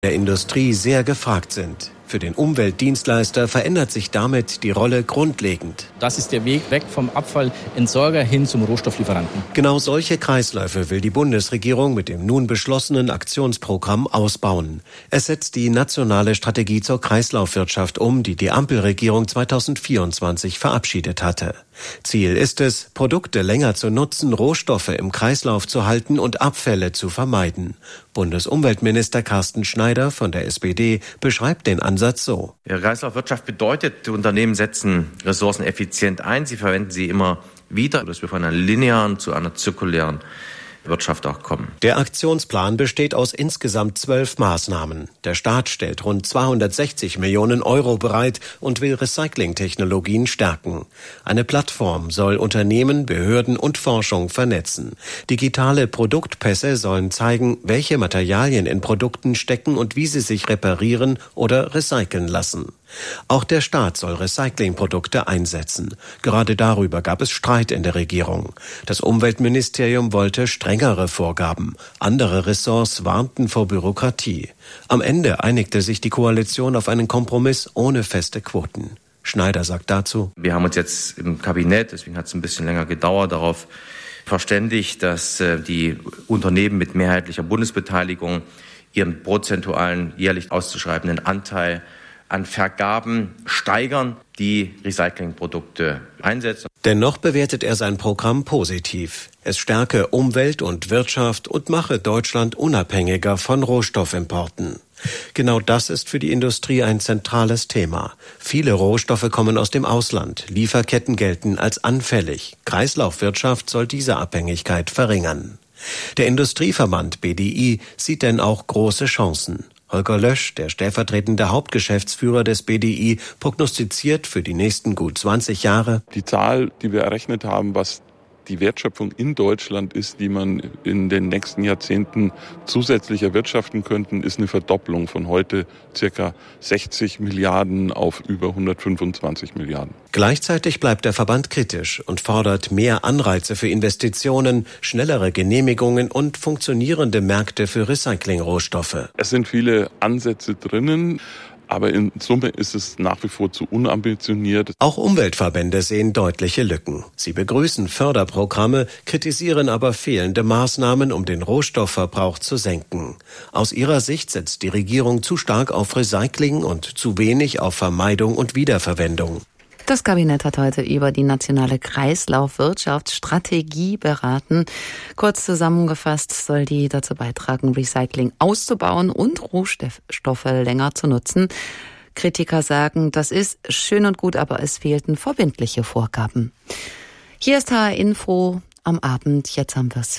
der Industrie sehr gefragt sind. Für den Umweltdienstleister verändert sich damit die Rolle grundlegend. Das ist der Weg weg vom Abfallentsorger hin zum Rohstofflieferanten. Genau solche Kreisläufe will die Bundesregierung mit dem nun beschlossenen Aktionsprogramm ausbauen. Es setzt die nationale Strategie zur Kreislaufwirtschaft um, die die Ampelregierung 2024 verabschiedet hatte. Ziel ist es, Produkte länger zu nutzen, Rohstoffe im Kreislauf zu halten und Abfälle zu vermeiden. Bundesumweltminister Carsten Schneider von der SPD beschreibt den Ansatz so. Ja, Kreislaufwirtschaft bedeutet, die Unternehmen setzen Ressourcen effizient ein, sie verwenden sie immer wieder, dass wir von einer linearen zu einer zirkulären Wirtschaft auch kommen. Der Aktionsplan besteht aus insgesamt 12 Maßnahmen. Der Staat stellt rund 260 Millionen Euro bereit und will Recyclingtechnologien stärken. Eine Plattform soll Unternehmen, Behörden und Forschung vernetzen. Digitale Produktpässe sollen zeigen, welche Materialien in Produkten stecken und wie sie sich reparieren oder recyceln lassen. Auch der Staat soll Recyclingprodukte einsetzen. Gerade darüber gab es Streit in der Regierung. Das Umweltministerium wollte strengere Vorgaben. Andere Ressorts warnten vor Bürokratie. Am Ende einigte sich die Koalition auf einen Kompromiss ohne feste Quoten. Schneider sagt dazu: Wir haben uns jetzt im Kabinett, deswegen hat es ein bisschen länger gedauert, darauf verständigt, dass die Unternehmen mit mehrheitlicher Bundesbeteiligung ihren prozentualen jährlich auszuschreibenden Anteil an Vergaben steigern, die Recyclingprodukte einsetzen. Dennoch bewertet er sein Programm positiv. Es stärke Umwelt und Wirtschaft und mache Deutschland unabhängiger von Rohstoffimporten. Genau das ist für die Industrie ein zentrales Thema. Viele Rohstoffe kommen aus dem Ausland. Lieferketten gelten als anfällig. Kreislaufwirtschaft soll diese Abhängigkeit verringern. Der Industrieverband BDI sieht denn auch große Chancen. Holger Lösch, der stellvertretende Hauptgeschäftsführer des BDI, prognostiziert für die nächsten gut 20 Jahre: Die Zahl, die wir errechnet haben, was die Wertschöpfung in Deutschland ist, die man in den nächsten Jahrzehnten zusätzlich erwirtschaften könnten, ist eine Verdopplung von heute ca. 60 Milliarden auf über 125 Milliarden. Gleichzeitig bleibt der Verband kritisch und fordert mehr Anreize für Investitionen, schnellere Genehmigungen und funktionierende Märkte für Recyclingrohstoffe. Es sind viele Ansätze drinnen, aber in Summe ist es nach wie vor zu unambitioniert. Auch Umweltverbände sehen deutliche Lücken. Sie begrüßen Förderprogramme, kritisieren aber fehlende Maßnahmen, um den Rohstoffverbrauch zu senken. Aus ihrer Sicht setzt die Regierung zu stark auf Recycling und zu wenig auf Vermeidung und Wiederverwendung. Das Kabinett hat heute über die nationale Kreislaufwirtschaftsstrategie beraten. Kurz zusammengefasst soll die dazu beitragen, Recycling auszubauen und Rohstoffe länger zu nutzen. Kritiker sagen, das ist schön und gut, aber es fehlten verbindliche Vorgaben. Hier ist HR Info am Abend. Jetzt haben wir es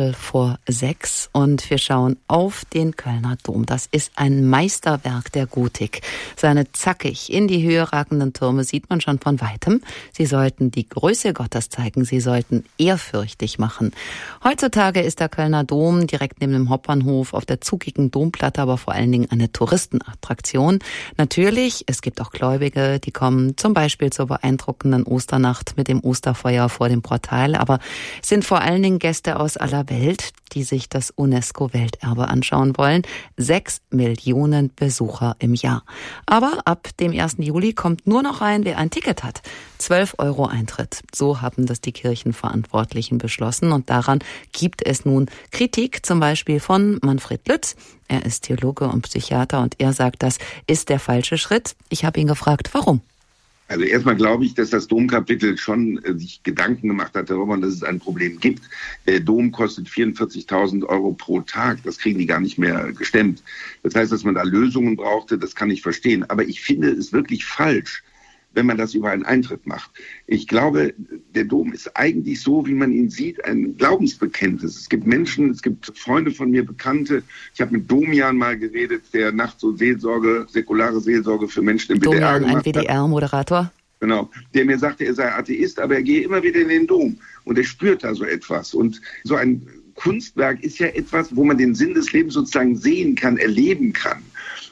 5:45 und wir schauen auf den Kölner Dom. Das ist ein Meisterwerk der Gotik. Seine zackig in die Höhe ragenden Türme sieht man schon von Weitem. Sie sollten die Größe Gottes zeigen. Sie sollten ehrfürchtig machen. Heutzutage ist der Kölner Dom direkt neben dem Hauptbahnhof auf der zugigen Domplatte, aber vor allen Dingen eine Touristenattraktion. Natürlich, es gibt auch Gläubige, die kommen zum Beispiel zur beeindruckenden Osternacht mit dem Osterfeuer vor dem Portal, aber es sind vor allen Dingen Gäste aus aller Welt, die sich das UNESCO-Welterbe anschauen wollen. 6 Millionen Besucher im Jahr. Aber ab dem 1. Juli kommt nur noch rein, wer ein Ticket hat. 12 € Eintritt. So haben das die Kirchenverantwortlichen beschlossen. Und daran gibt es nun Kritik, zum Beispiel von Manfred Lütz. Er ist Theologe und Psychiater und er sagt, das ist der falsche Schritt. Ich habe ihn gefragt, warum? Also erstmal glaube ich, dass das Domkapitel schon sich Gedanken gemacht hat darüber, dass es ein Problem gibt. Der Dom kostet 44.000 € pro Tag. Das kriegen die gar nicht mehr gestemmt. Das heißt, dass man da Lösungen brauchte, das kann ich verstehen. Aber ich finde es wirklich falsch, wenn man das über einen Eintritt macht. Ich glaube, der Dom ist eigentlich so, wie man ihn sieht, ein Glaubensbekenntnis. Es gibt Menschen, es gibt Freunde von mir, Bekannte. Ich habe mit Domian mal geredet, der nachts so Seelsorge, säkulare Seelsorge für Menschen im WDR gemacht hat. Domian, ein WDR-Moderator. Genau, der mir sagte, er sei Atheist, aber er gehe immer wieder in den Dom. Und er spürt da so etwas. Und so ein Kunstwerk ist ja etwas, wo man den Sinn des Lebens sozusagen sehen kann, erleben kann.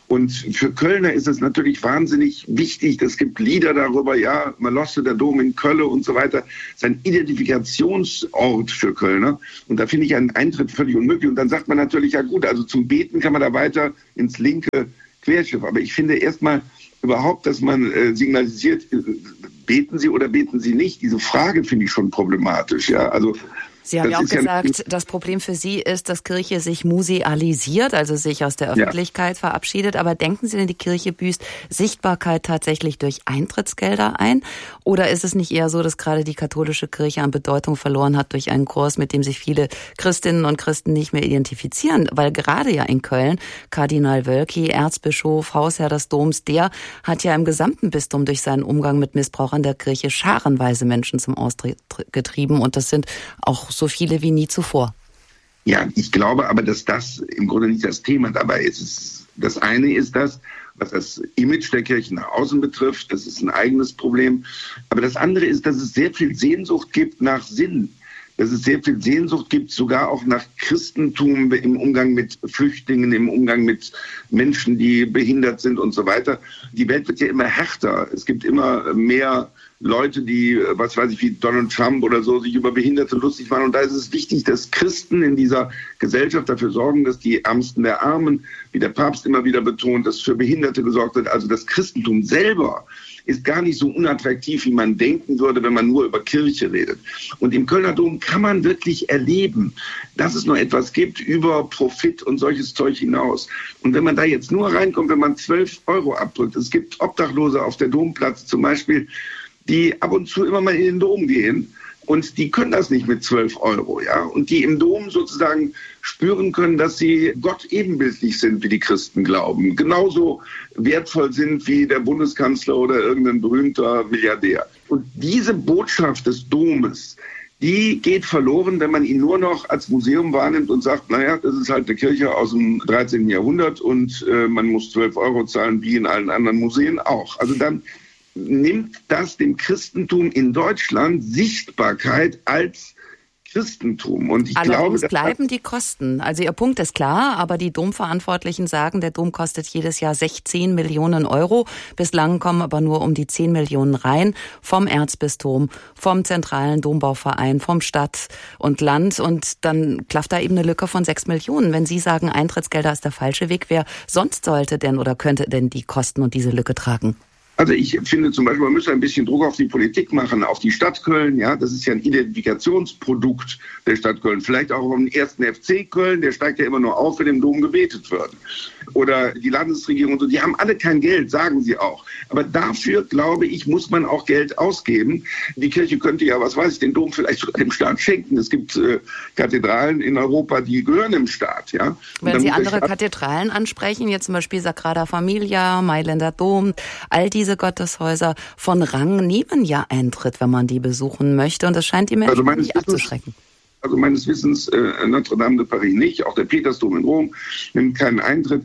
Und für Kölner ist es natürlich wahnsinnig wichtig. Es gibt Lieder darüber, ja, Malosse, der Dom in Köln und so weiter. Es ist ein Identifikationsort für Kölner. Und da finde ich einen Eintritt völlig unmöglich. Und dann sagt man natürlich, ja gut, also zum Beten kann man da weiter ins linke Querschiff. Aber ich finde erstmal überhaupt, dass man signalisiert, beten Sie oder beten Sie nicht. Diese Frage finde ich schon problematisch. Ja, also Sie haben ja auch gesagt, das Problem für Sie ist, dass Kirche sich musealisiert, also sich aus der Öffentlichkeit verabschiedet. Aber denken Sie denn, die Kirche büßt Sichtbarkeit tatsächlich durch Eintrittsgelder ein? Oder ist es nicht eher so, dass gerade die katholische Kirche an Bedeutung verloren hat durch einen Kurs, mit dem sich viele Christinnen und Christen nicht mehr identifizieren? Weil gerade ja in Köln Kardinal Wölki, Erzbischof, Hausherr des Doms, der hat ja im gesamten Bistum durch seinen Umgang mit Missbrauch an der Kirche scharenweise Menschen zum Austritt getrieben. Und das sind auch so viele wie nie zuvor. Ja, ich glaube aber, dass das im Grunde nicht das Thema dabei ist. Das eine ist das, was das Image der Kirche nach außen betrifft. Das ist ein eigenes Problem. Aber das andere ist, dass es sehr viel Sehnsucht gibt nach Sinn. Dass es sehr viel Sehnsucht gibt, sogar auch nach Christentum im Umgang mit Flüchtlingen, im Umgang mit Menschen, die behindert sind und so weiter. Die Welt wird ja immer härter. Es gibt immer mehr Leute, die, was weiß ich, wie Donald Trump oder so, sich über Behinderte lustig machen. Und da ist es wichtig, dass Christen in dieser Gesellschaft dafür sorgen, dass die Ärmsten der Armen, wie der Papst immer wieder betont, dass für Behinderte gesorgt wird. Also das Christentum selber ist gar nicht so unattraktiv, wie man denken würde, wenn man nur über Kirche redet. Und im Kölner Dom kann man wirklich erleben, dass es noch etwas gibt über Profit und solches Zeug hinaus. Und wenn man da jetzt nur reinkommt, wenn man 12 € abdrückt, es gibt Obdachlose auf der Domplatz zum Beispiel, die ab und zu immer mal in den Dom gehen und die können das nicht mit 12 €, ja, und die im Dom sozusagen spüren können, dass sie Gott ebenbildlich sind, wie die Christen glauben, genauso wertvoll sind wie der Bundeskanzler oder irgendein berühmter Milliardär. Und diese Botschaft des Domes, die geht verloren, wenn man ihn nur noch als Museum wahrnimmt und sagt, naja, das ist halt eine Kirche aus dem 13. Jahrhundert und man muss 12 € zahlen, wie in allen anderen Museen auch. Also dann nimmt das dem Christentum in Deutschland Sichtbarkeit als Christentum. Und ich Allerdings glaube, bleiben die Kosten. Also Ihr Punkt ist klar, aber die Domverantwortlichen sagen, der Dom kostet jedes Jahr 16 Millionen €. Bislang kommen aber nur um die 10 Millionen rein vom Erzbistum, vom Zentralen Dombauverein, vom Stadt und Land. Und dann klafft da eben eine Lücke von 6 Millionen. Wenn Sie sagen, Eintrittsgelder ist der falsche Weg, wer sonst sollte denn oder könnte denn die Kosten und diese Lücke tragen? Also ich finde zum Beispiel, man müsste ein bisschen Druck auf die Politik machen, auf die Stadt Köln. Ja, das ist ja ein Identifikationsprodukt der Stadt Köln. Vielleicht auch vom 1. FC Köln, der steigt ja immer nur auf, wenn im Dom gebetet wird. Oder die Landesregierung und so, die haben alle kein Geld, sagen sie auch. Aber dafür, glaube ich, muss man auch Geld ausgeben. Die Kirche könnte ja, was weiß ich, den Dom vielleicht sogar dem Staat schenken. Es gibt Kathedralen in Europa, die gehören dem Staat. Ja? Wenn Sie andere Kathedralen ansprechen, jetzt zum Beispiel Sagrada Familia, Mailänder Dom, all diese Gotteshäuser von Rang nehmen ja Eintritt, wenn man die besuchen möchte. Und das scheint die Menschen nicht abzuschrecken. Also meines Wissens Notre-Dame de Paris nicht, auch der Petersdom in Rom nimmt keinen Eintritt.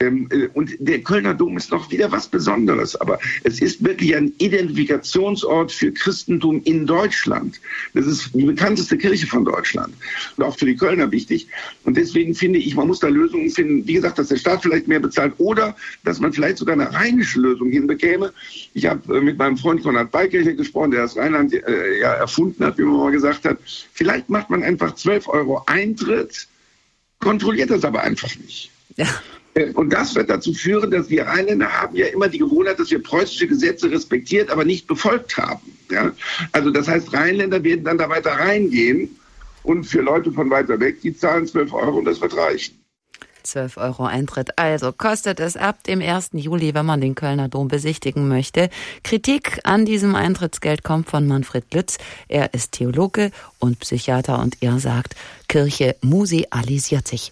Und der Kölner Dom ist noch wieder was Besonderes. Aber es ist wirklich ein Identifikationsort für Christentum in Deutschland. Das ist die bekannteste Kirche von Deutschland. Und auch für die Kölner wichtig. Und deswegen finde ich, man muss da Lösungen finden. Wie gesagt, dass der Staat vielleicht mehr bezahlt oder dass man vielleicht sogar eine rheinische Lösung hinbekäme. Ich habe mit meinem Freund Konrad Beikircher gesprochen, der das Rheinland erfunden hat, wie man mal gesagt hat. Vielleicht macht man einfach 12 € Eintritt, kontrolliert das aber einfach nicht. Ja. Und das wird dazu führen, dass wir Rheinländer haben ja immer die Gewohnheit, dass wir preußische Gesetze respektiert, aber nicht befolgt haben. Ja? Also das heißt, Rheinländer werden dann da weiter reingehen und für Leute von weiter weg, die zahlen 12 € und das wird reichen. 12 € Eintritt. Also kostet es ab dem 1. Juli, wenn man den Kölner Dom besichtigen möchte. Kritik an diesem Eintrittsgeld kommt von Manfred Lütz. Er ist Theologe und Psychiater und er sagt, Kirche musealisiert sich.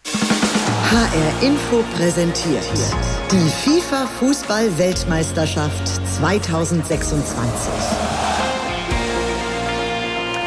HR Info präsentiert die FIFA-Fußball-Weltmeisterschaft 2026.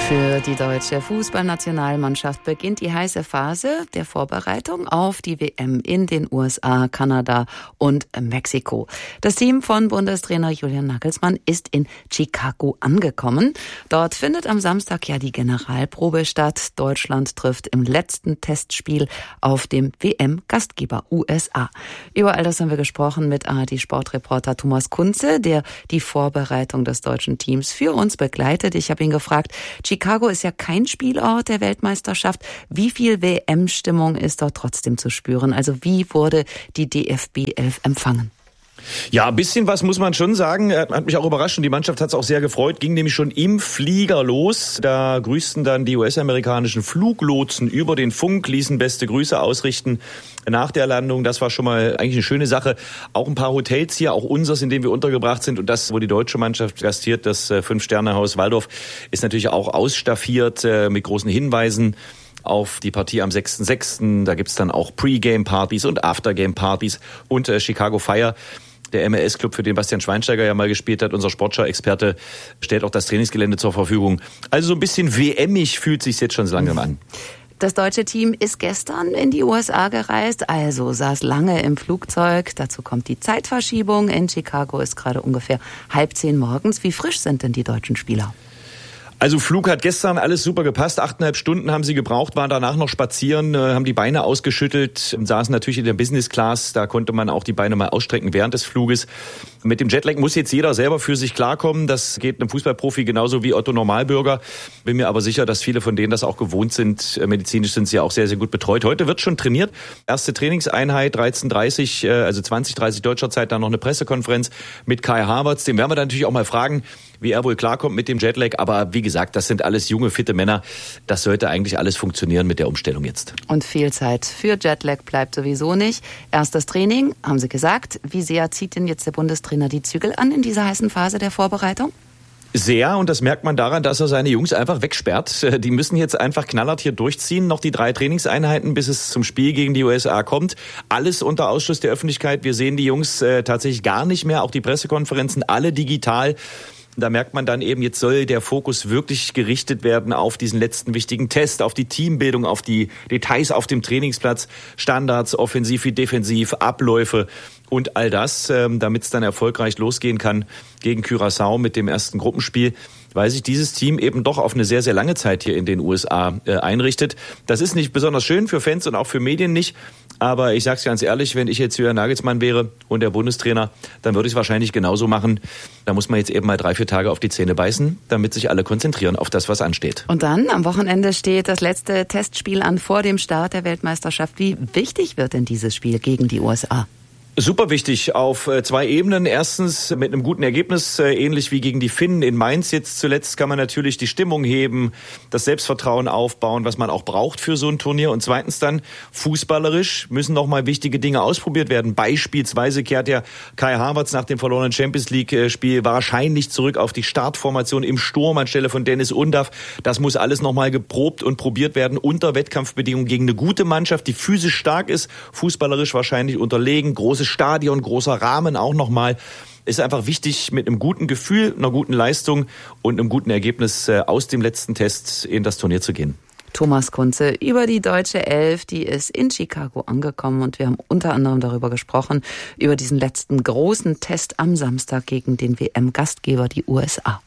Für die deutsche Fußballnationalmannschaft beginnt die heiße Phase der Vorbereitung auf die WM in den USA, Kanada und Mexiko. Das Team von Bundestrainer Julian Nagelsmann ist in Chicago angekommen. Dort findet am Samstag ja die Generalprobe statt. Deutschland trifft im letzten Testspiel auf dem WM-Gastgeber USA. Über all das haben wir gesprochen mit ARD-Sportreporter Thomas Kunze, der die Vorbereitung des deutschen Teams für uns begleitet. Ich habe ihn gefragt, Chicago ist ja kein Spielort der Weltmeisterschaft. Wie viel WM-Stimmung ist dort trotzdem zu spüren? Also wie wurde die DFB 11 empfangen? Ja, ein bisschen was muss man schon sagen. Hat mich auch überrascht und die Mannschaft hat es auch sehr gefreut. Ging nämlich schon im Flieger los. Da grüßten dann die US-amerikanischen Fluglotsen über den Funk, ließen beste Grüße ausrichten nach der Landung. Das war schon mal eigentlich eine schöne Sache. Auch ein paar Hotels hier, auch unseres, in dem wir untergebracht sind. Und das, wo die deutsche Mannschaft gastiert, das 5-Sterne-Haus Waldorf, ist natürlich auch ausstaffiert mit großen Hinweisen auf die Partie am 6.6. Da gibt's dann auch Pre-Game-Partys und After-Game-Partys und Chicago Fire. Der MLS-Club, für den Bastian Schweinsteiger ja mal gespielt hat, unser Sportschau-Experte, stellt auch das Trainingsgelände zur Verfügung. Also so ein bisschen WM-ig fühlt sich's jetzt schon so langsam an. Das deutsche Team ist gestern in die USA gereist, also saß lange im Flugzeug. Dazu kommt die Zeitverschiebung. In Chicago ist gerade ungefähr 9:30 morgens. Wie frisch sind denn die deutschen Spieler? Also Flug hat gestern alles super gepasst. 8,5 Stunden haben sie gebraucht, waren danach noch spazieren, haben die Beine ausgeschüttelt, saßen natürlich in der Business Class. Da konnte man auch die Beine mal ausstrecken während des Fluges. Mit dem Jetlag muss jetzt jeder selber für sich klarkommen. Das geht einem Fußballprofi genauso wie Otto Normalbürger. Bin mir aber sicher, dass viele von denen das auch gewohnt sind. Medizinisch sind sie ja auch sehr, sehr gut betreut. Heute wird schon trainiert. Erste Trainingseinheit, 13:30, also 20:30 deutscher Zeit, dann noch eine Pressekonferenz mit Kai Havertz. Den werden wir dann natürlich auch mal fragen, wie er wohl klarkommt mit dem Jetlag. Aber wie gesagt, das sind alles junge, fitte Männer. Das sollte eigentlich alles funktionieren mit der Umstellung jetzt. Und viel Zeit für Jetlag bleibt sowieso nicht. Erstes Training, haben Sie gesagt. Wie sehr zieht denn jetzt der Bundestrainer die Zügel an in dieser heißen Phase der Vorbereitung? Sehr, und das merkt man daran, dass er seine Jungs einfach wegsperrt. Die müssen jetzt einfach knallhart hier durchziehen. Noch die 3 Trainingseinheiten, bis es zum Spiel gegen die USA kommt. Alles unter Ausschluss der Öffentlichkeit. Wir sehen die Jungs tatsächlich gar nicht mehr. Auch die Pressekonferenzen, alle digital. Da merkt man dann eben, jetzt soll der Fokus wirklich gerichtet werden auf diesen letzten wichtigen Test, auf die Teambildung, auf die Details auf dem Trainingsplatz, Standards, offensiv wie defensiv, Abläufe und all das, damit es dann erfolgreich losgehen kann gegen Curaçao mit dem ersten Gruppenspiel, weil sich dieses Team eben doch auf eine sehr, sehr lange Zeit hier in den USA einrichtet. Das ist nicht besonders schön für Fans und auch für Medien nicht. Aber ich sag's ganz ehrlich, wenn ich jetzt Julian Nagelsmann wäre und der Bundestrainer, dann würde ich es wahrscheinlich genauso machen. Da muss man jetzt eben mal 3-4 Tage auf die Zähne beißen, damit sich alle konzentrieren auf das, was ansteht. Und dann am Wochenende steht das letzte Testspiel an vor dem Start der Weltmeisterschaft. Wie wichtig wird denn dieses Spiel gegen die USA? Super wichtig auf 2 Ebenen. Erstens mit einem guten Ergebnis, ähnlich wie gegen die Finnen in Mainz. Jetzt zuletzt kann man natürlich die Stimmung heben, das Selbstvertrauen aufbauen, was man auch braucht für so ein Turnier. Und zweitens dann fußballerisch müssen noch mal wichtige Dinge ausprobiert werden. Beispielsweise kehrt ja Kai Havertz nach dem verlorenen Champions-League-Spiel wahrscheinlich zurück auf die Startformation im Sturm anstelle von Dennis Undaff. Das muss alles noch mal geprobt und probiert werden unter Wettkampfbedingungen gegen eine gute Mannschaft, die physisch stark ist, fußballerisch wahrscheinlich unterlegen, großes Stadion, großer Rahmen auch nochmal. Ist einfach wichtig, mit einem guten Gefühl, einer guten Leistung und einem guten Ergebnis aus dem letzten Test in das Turnier zu gehen. Thomas Kunze über die deutsche Elf, die ist in Chicago angekommen und wir haben unter anderem darüber gesprochen, über diesen letzten großen Test am Samstag gegen den WM-Gastgeber, die USA.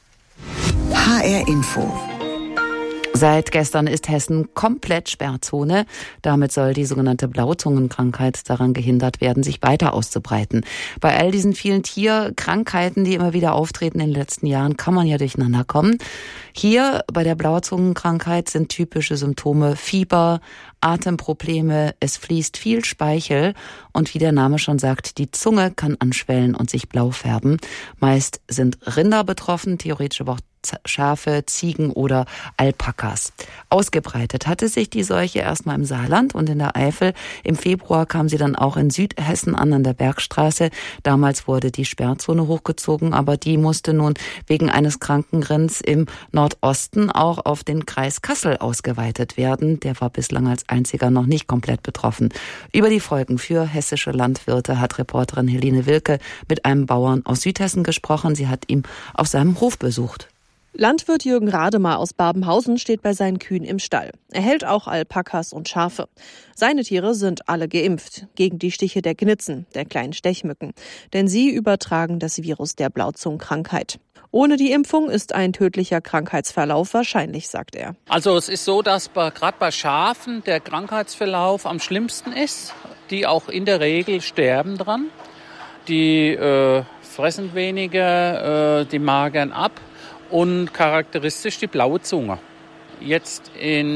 HR Info. Seit gestern ist Hessen komplett Sperrzone. Damit soll die sogenannte Blauzungenkrankheit daran gehindert werden, sich weiter auszubreiten. Bei all diesen vielen Tierkrankheiten, die immer wieder auftreten in den letzten Jahren, kann man ja durcheinander kommen. Hier bei der Blauzungenkrankheit sind typische Symptome Fieber, Atemprobleme, es fließt viel Speichel und wie der Name schon sagt, die Zunge kann anschwellen und sich blau färben. Meist sind Rinder betroffen, theoretisch aber auch Schafe, Ziegen oder Alpakas. Ausgebreitet hatte sich die Seuche erstmal im Saarland und in der Eifel. Im Februar kam sie dann auch in Südhessen an der Bergstraße. Damals wurde die Sperrzone hochgezogen, aber die musste nun wegen eines Krankenrinns im Nordosten auch auf den Kreis Kassel ausgeweitet werden. Der war bislang als einziger noch nicht komplett betroffen. Über die Folgen für hessische Landwirte hat Reporterin Helene Wilke mit einem Bauern aus Südhessen gesprochen. Sie hat ihn auf seinem Hof besucht. Landwirt Jürgen Rademer aus Babenhausen steht bei seinen Kühen im Stall. Er hält auch Alpakas und Schafe. Seine Tiere sind alle geimpft gegen die Stiche der Gnitzen, der kleinen Stechmücken. Denn sie übertragen das Virus der Blauzungenkrankheit. Ohne die Impfung ist ein tödlicher Krankheitsverlauf wahrscheinlich, sagt er. Also es ist so, dass gerade bei Schafen der Krankheitsverlauf am schlimmsten ist. Die auch in der Regel sterben dran. Die fressen weniger, die magern ab. Und charakteristisch die blaue Zunge. Jetzt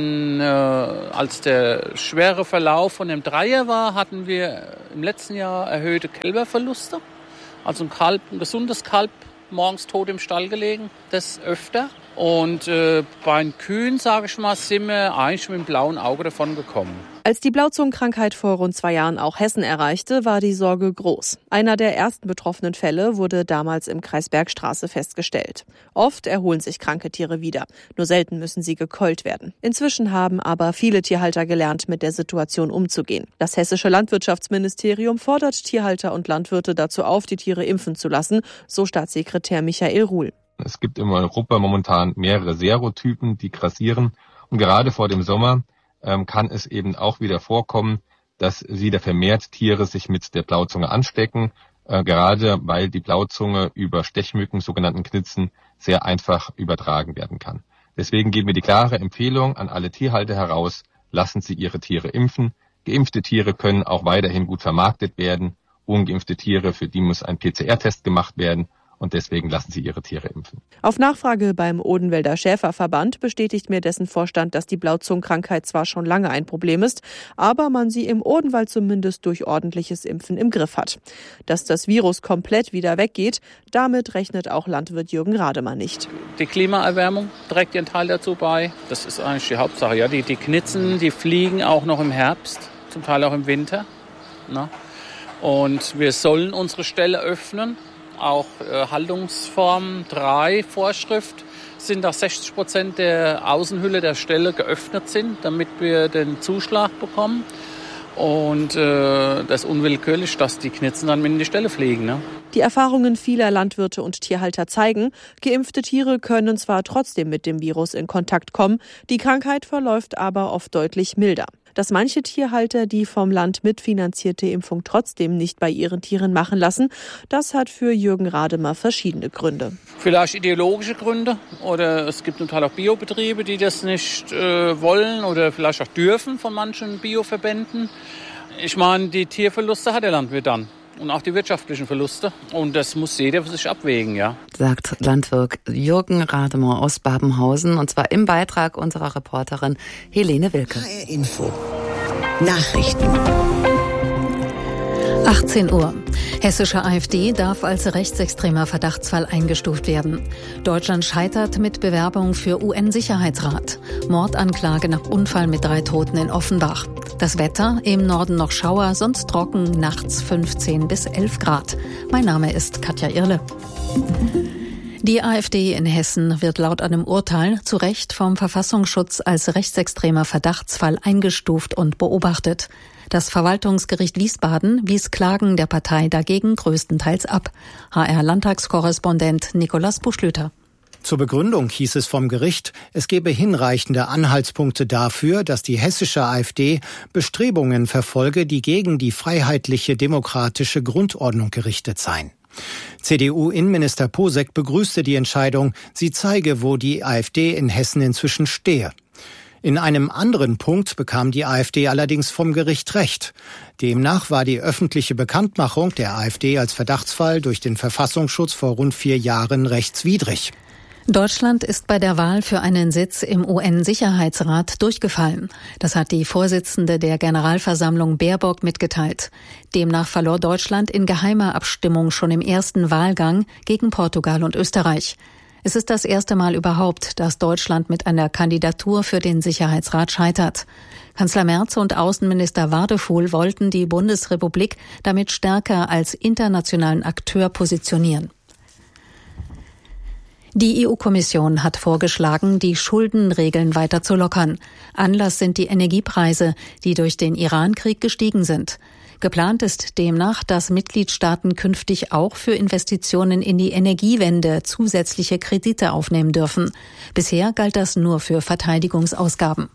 als der schwere Verlauf von dem Dreier war, hatten wir im letzten Jahr erhöhte Kälberverluste. Also ein gesundes Kalb morgens tot im Stall gelegen, das öfter. Und bei den Kühen, sage ich mal, sind wir eigentlich mit dem blauen Auge davon gekommen. Als die Blauzungenkrankheit vor rund 2 Jahren auch Hessen erreichte, war die Sorge groß. Einer der ersten betroffenen Fälle wurde damals im Kreis Bergstraße festgestellt. Oft erholen sich kranke Tiere wieder. Nur selten müssen sie gekeult werden. Inzwischen haben aber viele Tierhalter gelernt, mit der Situation umzugehen. Das hessische Landwirtschaftsministerium fordert Tierhalter und Landwirte dazu auf, die Tiere impfen zu lassen, so Staatssekretär Michael Ruhl. Es gibt in Europa momentan mehrere Serotypen, die grassieren. Und gerade vor dem Sommer kann es eben auch wieder vorkommen, dass wieder vermehrt Tiere sich mit der Blauzunge anstecken, gerade weil die Blauzunge über Stechmücken, sogenannten Knitzen, sehr einfach übertragen werden kann. Deswegen geben wir die klare Empfehlung an alle Tierhalter heraus, lassen Sie Ihre Tiere impfen. Geimpfte Tiere können auch weiterhin gut vermarktet werden. Ungeimpfte Tiere, für die muss ein PCR-Test gemacht werden. Und deswegen lassen Sie Ihre Tiere impfen. Auf Nachfrage beim Odenwälder Schäferverband bestätigt mir dessen Vorstand, dass die Blauzungenkrankheit zwar schon lange ein Problem ist, aber man sie im Odenwald zumindest durch ordentliches Impfen im Griff hat. Dass das Virus komplett wieder weggeht, damit rechnet auch Landwirt Jürgen Rademer nicht. Die Klimaerwärmung trägt ihren Teil dazu bei. Das ist eigentlich die Hauptsache. Ja, die Knitzen, die fliegen auch noch im Herbst, zum Teil auch im Winter. Na? Und wir sollen unsere Ställe öffnen. Auch Haltungsform 3 Vorschrift sind, dass 60% der Außenhülle der Ställe geöffnet sind, damit wir den Zuschlag bekommen. Und das ist unwillkürlich, dass die Knitzen dann in die Ställe fliegen. Ne? Die Erfahrungen vieler Landwirte und Tierhalter zeigen, geimpfte Tiere können zwar trotzdem mit dem Virus in Kontakt kommen, die Krankheit verläuft aber oft deutlich milder. Dass manche Tierhalter die vom Land mitfinanzierte Impfung trotzdem nicht bei ihren Tieren machen lassen, das hat für Jürgen Rademer verschiedene Gründe. Vielleicht ideologische Gründe oder es gibt zum Teil auch Biobetriebe, die das nicht wollen oder vielleicht auch dürfen von manchen Bioverbänden. Ich meine, die Tierverluste hat der Landwirt dann. Und auch die wirtschaftlichen Verluste. Und das muss jeder für sich abwägen, ja. Sagt Landwirt Jürgen Rademer aus Babenhausen. Und zwar im Beitrag unserer Reporterin Helene Wilke. HR Info. Nachrichten. 18 Uhr. Hessische AfD darf als rechtsextremer Verdachtsfall eingestuft werden. Deutschland scheitert mit Bewerbung für UN-Sicherheitsrat. Mordanklage nach Unfall mit 3 Toten in Offenbach. Das Wetter, im Norden noch Schauer, sonst trocken, nachts 15 bis 11 Grad. Mein Name ist Katja Irle. Die AfD in Hessen wird laut einem Urteil zu Recht vom Verfassungsschutz als rechtsextremer Verdachtsfall eingestuft und beobachtet. Das Verwaltungsgericht Wiesbaden wies Klagen der Partei dagegen größtenteils ab. HR-Landtagskorrespondent Nikolaus Buschlüter. Zur Begründung hieß es vom Gericht, es gebe hinreichende Anhaltspunkte dafür, dass die hessische AfD Bestrebungen verfolge, die gegen die freiheitliche demokratische Grundordnung gerichtet seien. CDU-Innenminister Posek begrüßte die Entscheidung, sie zeige, wo die AfD in Hessen inzwischen stehe. In einem anderen Punkt bekam die AfD allerdings vom Gericht Recht. Demnach war die öffentliche Bekanntmachung der AfD als Verdachtsfall durch den Verfassungsschutz vor rund 4 Jahren rechtswidrig. Deutschland ist bei der Wahl für einen Sitz im UN-Sicherheitsrat durchgefallen. Das hat die Vorsitzende der Generalversammlung Baerbock mitgeteilt. Demnach verlor Deutschland in geheimer Abstimmung schon im ersten Wahlgang gegen Portugal und Österreich. Es ist das erste Mal überhaupt, dass Deutschland mit einer Kandidatur für den Sicherheitsrat scheitert. Kanzler Merz und Außenminister Wadefuhl wollten die Bundesrepublik damit stärker als internationalen Akteur positionieren. Die EU-Kommission hat vorgeschlagen, die Schuldenregeln weiter zu lockern. Anlass sind die Energiepreise, die durch den Iran-Krieg gestiegen sind. Geplant ist demnach, dass Mitgliedstaaten künftig auch für Investitionen in die Energiewende zusätzliche Kredite aufnehmen dürfen. Bisher galt das nur für Verteidigungsausgaben.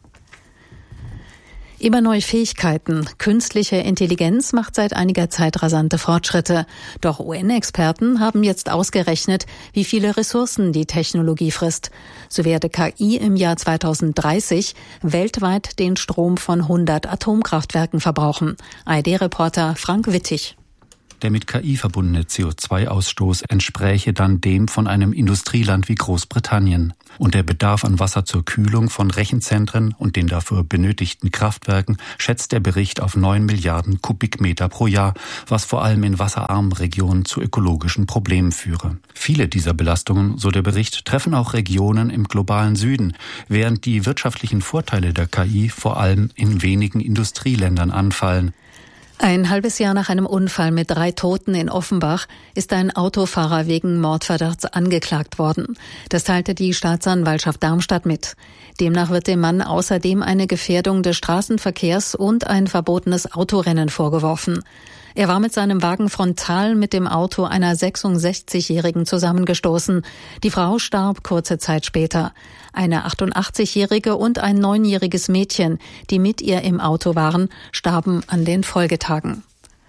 Immer neue Fähigkeiten. Künstliche Intelligenz macht seit einiger Zeit rasante Fortschritte. Doch UN-Experten haben jetzt ausgerechnet, wie viele Ressourcen die Technologie frisst. So werde KI im Jahr 2030 weltweit den Strom von 100 Atomkraftwerken verbrauchen. ARD-Reporter Frank Wittig. Der mit KI verbundene CO2-Ausstoß entspräche dann dem von einem Industrieland wie Großbritannien. Und der Bedarf an Wasser zur Kühlung von Rechenzentren und den dafür benötigten Kraftwerken schätzt der Bericht auf 9 Milliarden Kubikmeter pro Jahr, was vor allem in wasserarmen Regionen zu ökologischen Problemen führe. Viele dieser Belastungen, so der Bericht, treffen auch Regionen im globalen Süden, während die wirtschaftlichen Vorteile der KI vor allem in wenigen Industrieländern anfallen. Ein halbes Jahr nach einem Unfall mit 3 Toten in Offenbach ist ein Autofahrer wegen Mordverdachts angeklagt worden. Das teilte die Staatsanwaltschaft Darmstadt mit. Demnach wird dem Mann außerdem eine Gefährdung des Straßenverkehrs und ein verbotenes Autorennen vorgeworfen. Er war mit seinem Wagen frontal mit dem Auto einer 66-Jährigen zusammengestoßen. Die Frau starb kurze Zeit später. Eine 88-Jährige und ein 9-jähriges Mädchen, die mit ihr im Auto waren, starben an den Folgetagen.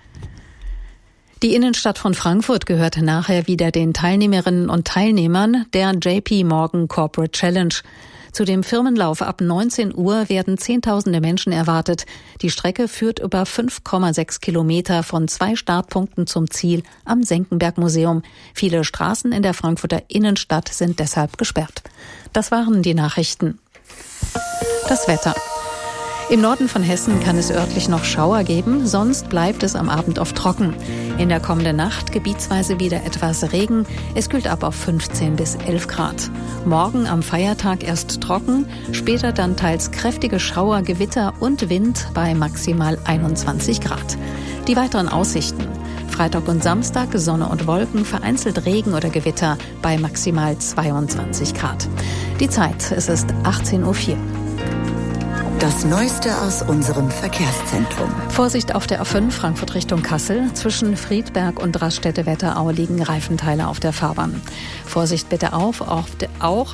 Die Innenstadt von Frankfurt gehört nachher wieder den Teilnehmerinnen und Teilnehmern der JP Morgan Corporate Challenge. Zu dem Firmenlauf ab 19 Uhr werden Zehntausende Menschen erwartet. Die Strecke führt über 5,6 Kilometer von 2 Startpunkten zum Ziel am Senckenberg-Museum. Viele Straßen in der Frankfurter Innenstadt sind deshalb gesperrt. Das waren die Nachrichten. Das Wetter. Im Norden von Hessen kann es örtlich noch Schauer geben, sonst bleibt es am Abend oft trocken. In der kommenden Nacht gebietsweise wieder etwas Regen. Es kühlt ab auf 15 bis 11 Grad. Morgen am Feiertag erst trocken, später dann teils kräftige Schauer, Gewitter und Wind bei maximal 21 Grad. Die weiteren Aussichten. Freitag und Samstag Sonne und Wolken, vereinzelt Regen oder Gewitter bei maximal 22 Grad. Die Zeit, es ist 18:04 Uhr. Das Neueste aus unserem Verkehrszentrum. Vorsicht auf der A5 Frankfurt Richtung Kassel. Zwischen Friedberg und Raststätte-Wetterau liegen Reifenteile auf der Fahrbahn. Vorsicht bitte auch auf der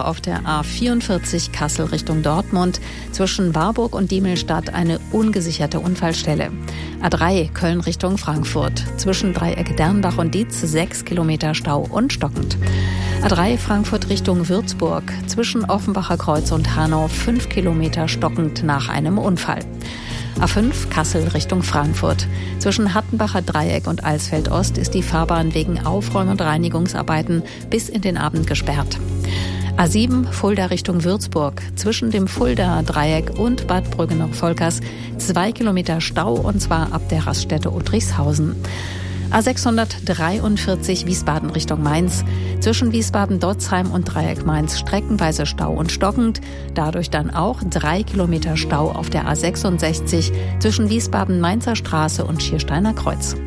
A44 Kassel Richtung Dortmund. Zwischen Warburg und Diemelstadt eine ungesicherte Unfallstelle. A3 Köln Richtung Frankfurt. Zwischen Dreieck Dernbach und Dietz 6 Kilometer Stau und stockend. A3 Frankfurt Richtung Würzburg. Zwischen Offenbacher Kreuz und Hanau 5 Kilometer stockend nach einem Unfall. A5 Kassel Richtung Frankfurt. Zwischen Hattenbacher Dreieck und Alsfeld Ost ist die Fahrbahn wegen Aufräum- und Reinigungsarbeiten bis in den Abend gesperrt. A7 Fulda Richtung Würzburg. Zwischen dem Fulda Dreieck und Bad Brüggen-Volkers 2 Kilometer Stau, und zwar ab der Raststätte Uttrichshausen. A643 Wiesbaden Richtung Mainz. Zwischen Wiesbaden-Dotzheim und Dreieck Mainz streckenweise Stau und stockend. Dadurch dann auch 3 Kilometer Stau auf der A66 zwischen Wiesbaden-Mainzer Straße und Schiersteiner Kreuz.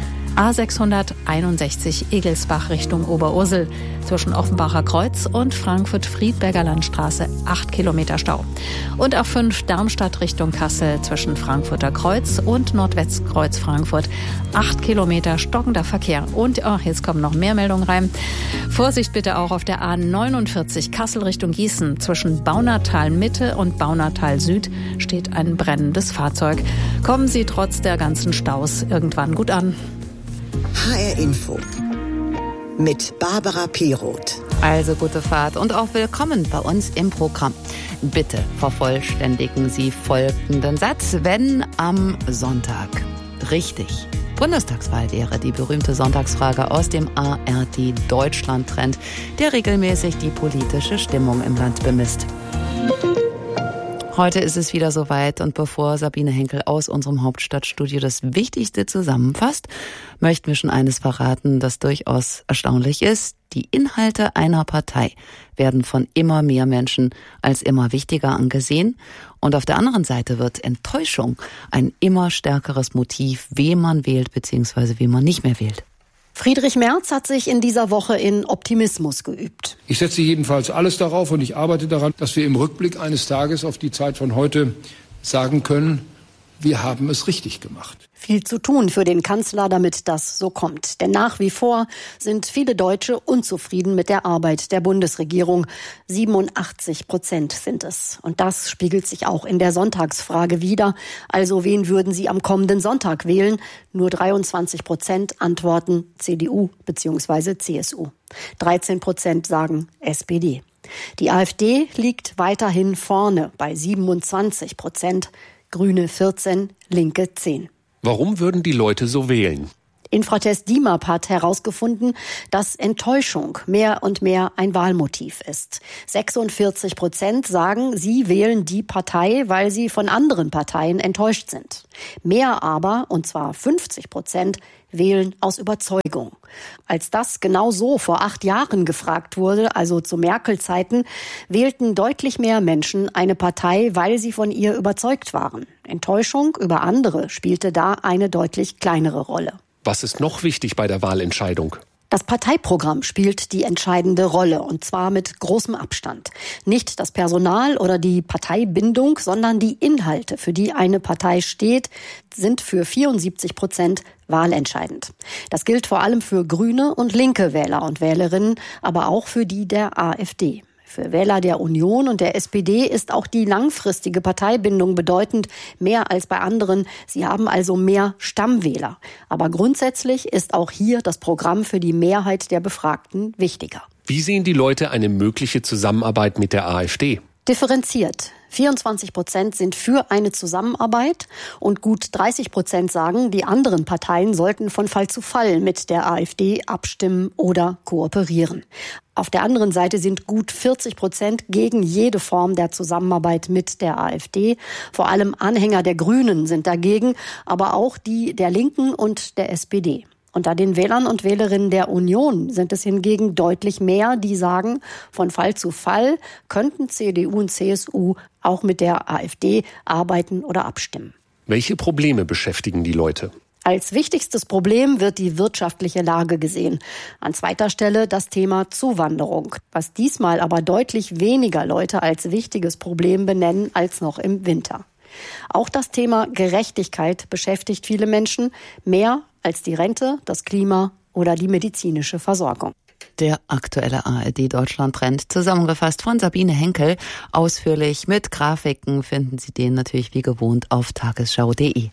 A661 Egelsbach Richtung Oberursel. Zwischen Offenbacher Kreuz und Frankfurt-Friedberger Landstraße 8 Kilometer Stau. Und A5 Darmstadt Richtung Kassel zwischen Frankfurter Kreuz und Nordwestkreuz Frankfurt 8 Kilometer stockender Verkehr. Und jetzt kommen noch mehr Meldungen rein. Vorsicht bitte auch auf der A49 Kassel Richtung Gießen. Zwischen Baunatal Mitte und Baunatal Süd steht ein brennendes Fahrzeug. Kommen Sie trotz der ganzen Staus irgendwann gut an. HR Info mit Barbara Piroth. Also gute Fahrt und auch willkommen bei uns im Programm. Bitte vervollständigen Sie folgenden Satz, wenn am Sonntag richtig Bundestagswahl wäre. Die berühmte Sonntagsfrage aus dem ARD Deutschland-Trend, der regelmäßig die politische Stimmung im Land bemisst. Heute ist es wieder soweit, und bevor Sabine Henkel aus unserem Hauptstadtstudio das Wichtigste zusammenfasst, möchten wir schon eines verraten, das durchaus erstaunlich ist. Die Inhalte einer Partei werden von immer mehr Menschen als immer wichtiger angesehen. Und auf der anderen Seite wird Enttäuschung ein immer stärkeres Motiv, wen man wählt bzw. wen man nicht mehr wählt. Friedrich Merz hat sich in dieser Woche in Optimismus geübt. Ich setze jedenfalls alles darauf und ich arbeite daran, dass wir im Rückblick eines Tages auf die Zeit von heute sagen können, wir haben es richtig gemacht. Viel zu tun für den Kanzler, damit das so kommt. Denn nach wie vor sind viele Deutsche unzufrieden mit der Arbeit der Bundesregierung. 87% sind es. Und das spiegelt sich auch in der Sonntagsfrage wider. Also wen würden Sie am kommenden Sonntag wählen? Nur 23% antworten CDU bzw. CSU. 13% sagen SPD. Die AfD liegt weiterhin vorne bei 27%. Grüne 14, Linke 10. Warum würden die Leute so wählen? Infratest DIMAP hat herausgefunden, dass Enttäuschung mehr und mehr ein Wahlmotiv ist. 46% sagen, sie wählen die Partei, weil sie von anderen Parteien enttäuscht sind. Mehr aber, und zwar 50%, wählen aus Überzeugung. Als das genau so vor 8 Jahren gefragt wurde, also zu Merkel-Zeiten, wählten deutlich mehr Menschen eine Partei, weil sie von ihr überzeugt waren. Enttäuschung über andere spielte da eine deutlich kleinere Rolle. Was ist noch wichtig bei der Wahlentscheidung? Das Parteiprogramm spielt die entscheidende Rolle, und zwar mit großem Abstand. Nicht das Personal oder die Parteibindung, sondern die Inhalte, für die eine Partei steht, sind für 74% wahlentscheidend. Das gilt vor allem für grüne und linke Wähler und Wählerinnen, aber auch für die der AfD. Für Wähler der Union und der SPD ist auch die langfristige Parteibindung bedeutend, mehr als bei anderen. Sie haben also mehr Stammwähler. Aber grundsätzlich ist auch hier das Programm für die Mehrheit der Befragten wichtiger. Wie sehen die Leute eine mögliche Zusammenarbeit mit der AfD? Differenziert. 24% sind für eine Zusammenarbeit und gut 30% sagen, die anderen Parteien sollten von Fall zu Fall mit der AfD abstimmen oder kooperieren. Auf der anderen Seite sind gut 40% gegen jede Form der Zusammenarbeit mit der AfD. Vor allem Anhänger der Grünen sind dagegen, aber auch die der Linken und der SPD. Unter den Wählern und Wählerinnen der Union sind es hingegen deutlich mehr, die sagen, von Fall zu Fall könnten CDU und CSU auch mit der AfD arbeiten oder abstimmen. Welche Probleme beschäftigen die Leute? Als wichtigstes Problem wird die wirtschaftliche Lage gesehen. An zweiter Stelle das Thema Zuwanderung, was diesmal aber deutlich weniger Leute als wichtiges Problem benennen als noch im Winter. Auch das Thema Gerechtigkeit beschäftigt viele Menschen, mehr als die Rente, das Klima oder die medizinische Versorgung. Der aktuelle ARD-Deutschland-Trend, zusammengefasst von Sabine Henkel. Ausführlich mit Grafiken finden Sie den natürlich wie gewohnt auf tagesschau.de.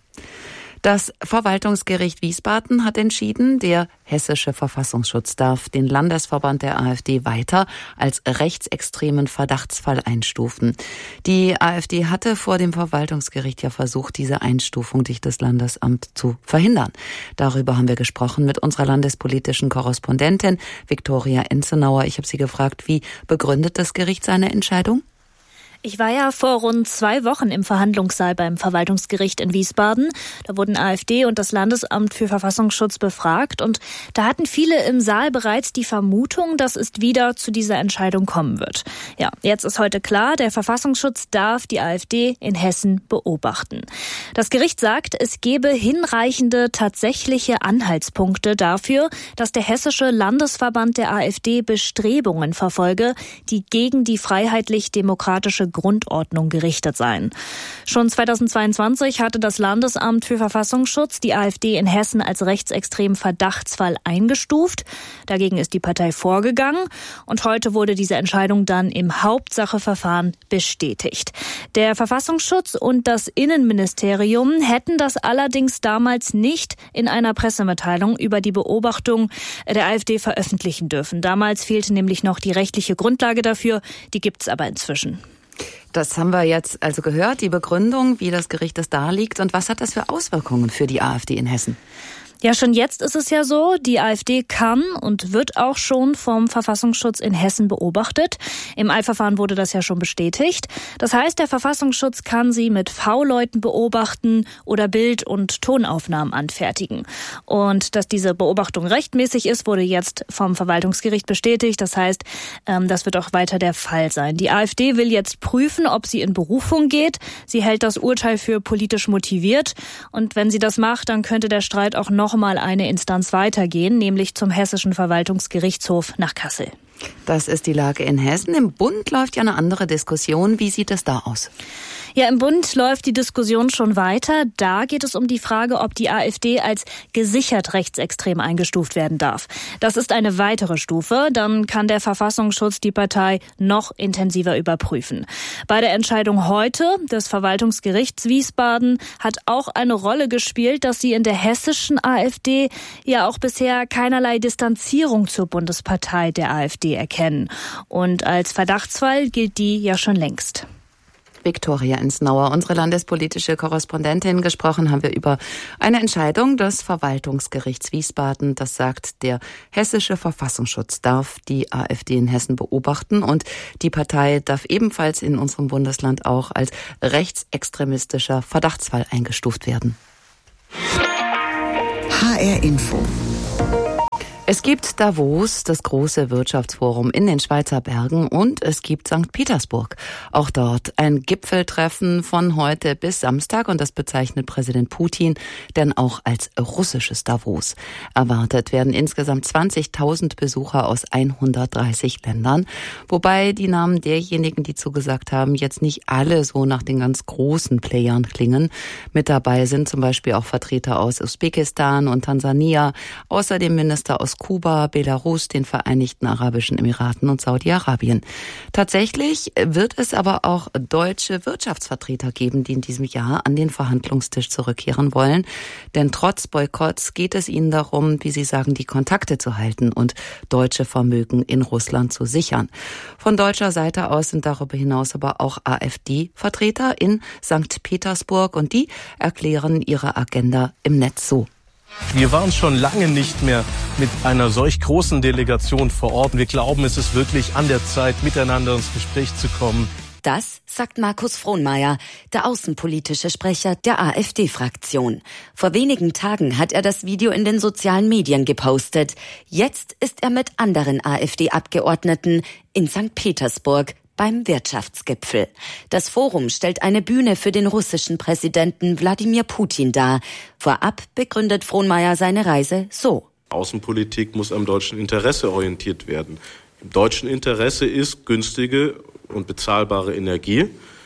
Das Verwaltungsgericht Wiesbaden hat entschieden, der hessische Verfassungsschutz darf den Landesverband der AfD weiter als rechtsextremen Verdachtsfall einstufen. Die AfD hatte vor dem Verwaltungsgericht ja versucht, diese Einstufung durch das Landesamt zu verhindern. Darüber haben wir gesprochen mit unserer landespolitischen Korrespondentin Viktoria Enzenauer. Ich habe sie gefragt, wie begründet das Gericht seine Entscheidung? Ich war ja vor rund 2 Wochen im Verhandlungssaal beim Verwaltungsgericht in Wiesbaden. Da wurden AfD und das Landesamt für Verfassungsschutz befragt. Und da hatten viele im Saal bereits die Vermutung, dass es wieder zu dieser Entscheidung kommen wird. Ja, jetzt ist heute klar, der Verfassungsschutz darf die AfD in Hessen beobachten. Das Gericht sagt, es gebe hinreichende tatsächliche Anhaltspunkte dafür, dass der hessische Landesverband der AfD Bestrebungen verfolge, die gegen die freiheitlich-demokratische Grundordnung gerichtet seien. Schon 2022 hatte das Landesamt für Verfassungsschutz die AfD in Hessen als rechtsextremen Verdachtsfall eingestuft. Dagegen ist die Partei vorgegangen und heute wurde diese Entscheidung dann im Hauptsacheverfahren bestätigt. Der Verfassungsschutz und das Innenministerium hätten das allerdings damals nicht in einer Pressemitteilung über die Beobachtung der AfD veröffentlichen dürfen. Damals fehlte nämlich noch die rechtliche Grundlage dafür, die gibt es aber inzwischen. Das haben wir jetzt also gehört, die Begründung, wie das Gericht das darlegt. Und was hat das für Auswirkungen für die AfD in Hessen? Ja, schon jetzt ist es ja so, die AfD kann und wird auch schon vom Verfassungsschutz in Hessen beobachtet. Im Eilverfahren wurde das ja schon bestätigt. Das heißt, der Verfassungsschutz kann sie mit V-Leuten beobachten oder Bild- und Tonaufnahmen anfertigen. Und dass diese Beobachtung rechtmäßig ist, wurde jetzt vom Verwaltungsgericht bestätigt. Das heißt, das wird auch weiter der Fall sein. Die AfD will jetzt prüfen, ob sie in Berufung geht. Sie hält das Urteil für politisch motiviert. Und wenn sie das macht, dann könnte der Streit auch noch mal eine Instanz weitergehen, nämlich zum Hessischen Verwaltungsgerichtshof nach Kassel. Das ist die Lage in Hessen. Im Bund läuft ja eine andere Diskussion. Wie sieht es da aus? Ja, im Bund läuft die Diskussion schon weiter. Da geht es um die Frage, ob die AfD als gesichert rechtsextrem eingestuft werden darf. Das ist eine weitere Stufe. Dann kann der Verfassungsschutz die Partei noch intensiver überprüfen. Bei der Entscheidung heute des Verwaltungsgerichts Wiesbaden hat auch eine Rolle gespielt, dass sie in der hessischen AfD ja auch bisher keinerlei Distanzierung zur Bundespartei der AfD erkennen. Und als Verdachtsfall gilt die ja schon längst. Viktoria Ensnauer, unsere landespolitische Korrespondentin. Gesprochen haben wir über eine Entscheidung des Verwaltungsgerichts Wiesbaden. Das sagt, der hessische Verfassungsschutz darf die AfD in Hessen beobachten und die Partei darf ebenfalls in unserem Bundesland auch als rechtsextremistischer Verdachtsfall eingestuft werden. HR Info. Es gibt Davos, das große Wirtschaftsforum in den Schweizer Bergen, und es gibt St. Petersburg. Auch dort ein Gipfeltreffen von heute bis Samstag, und das bezeichnet Präsident Putin denn auch als russisches Davos. Erwartet werden insgesamt 20.000 Besucher aus 130 Ländern, wobei die Namen derjenigen, die zugesagt haben, jetzt nicht alle so nach den ganz großen Playern klingen. Mit dabei sind zum Beispiel auch Vertreter aus Usbekistan und Tansania, außerdem Minister aus Kuba, Belarus, den Vereinigten Arabischen Emiraten und Saudi-Arabien. Tatsächlich wird es aber auch deutsche Wirtschaftsvertreter geben, die in diesem Jahr an den Verhandlungstisch zurückkehren wollen. Denn trotz Boykotts geht es ihnen darum, wie sie sagen, die Kontakte zu halten und deutsche Vermögen in Russland zu sichern. Von deutscher Seite aus sind darüber hinaus aber auch AfD-Vertreter in St. Petersburg, und die erklären ihre Agenda im Netz so. Wir waren schon lange nicht mehr mit einer solch großen Delegation vor Ort. Wir glauben, es ist wirklich an der Zeit, miteinander ins Gespräch zu kommen. Das sagt Markus Frohnmayer, der außenpolitische Sprecher der AfD-Fraktion. Vor wenigen Tagen hat er das Video in den sozialen Medien gepostet. Jetzt ist er mit anderen AfD-Abgeordneten in St. Petersburg beim Wirtschaftsgipfel. Das Forum stellt eine Bühne für den russischen Präsidenten Wladimir Putin dar. Vorab begründet Frohnmayer seine Reise so. Außenpolitik muss am deutschen Interesse orientiert werden. Im deutschen Interesse ist günstige und bezahlbare Energie,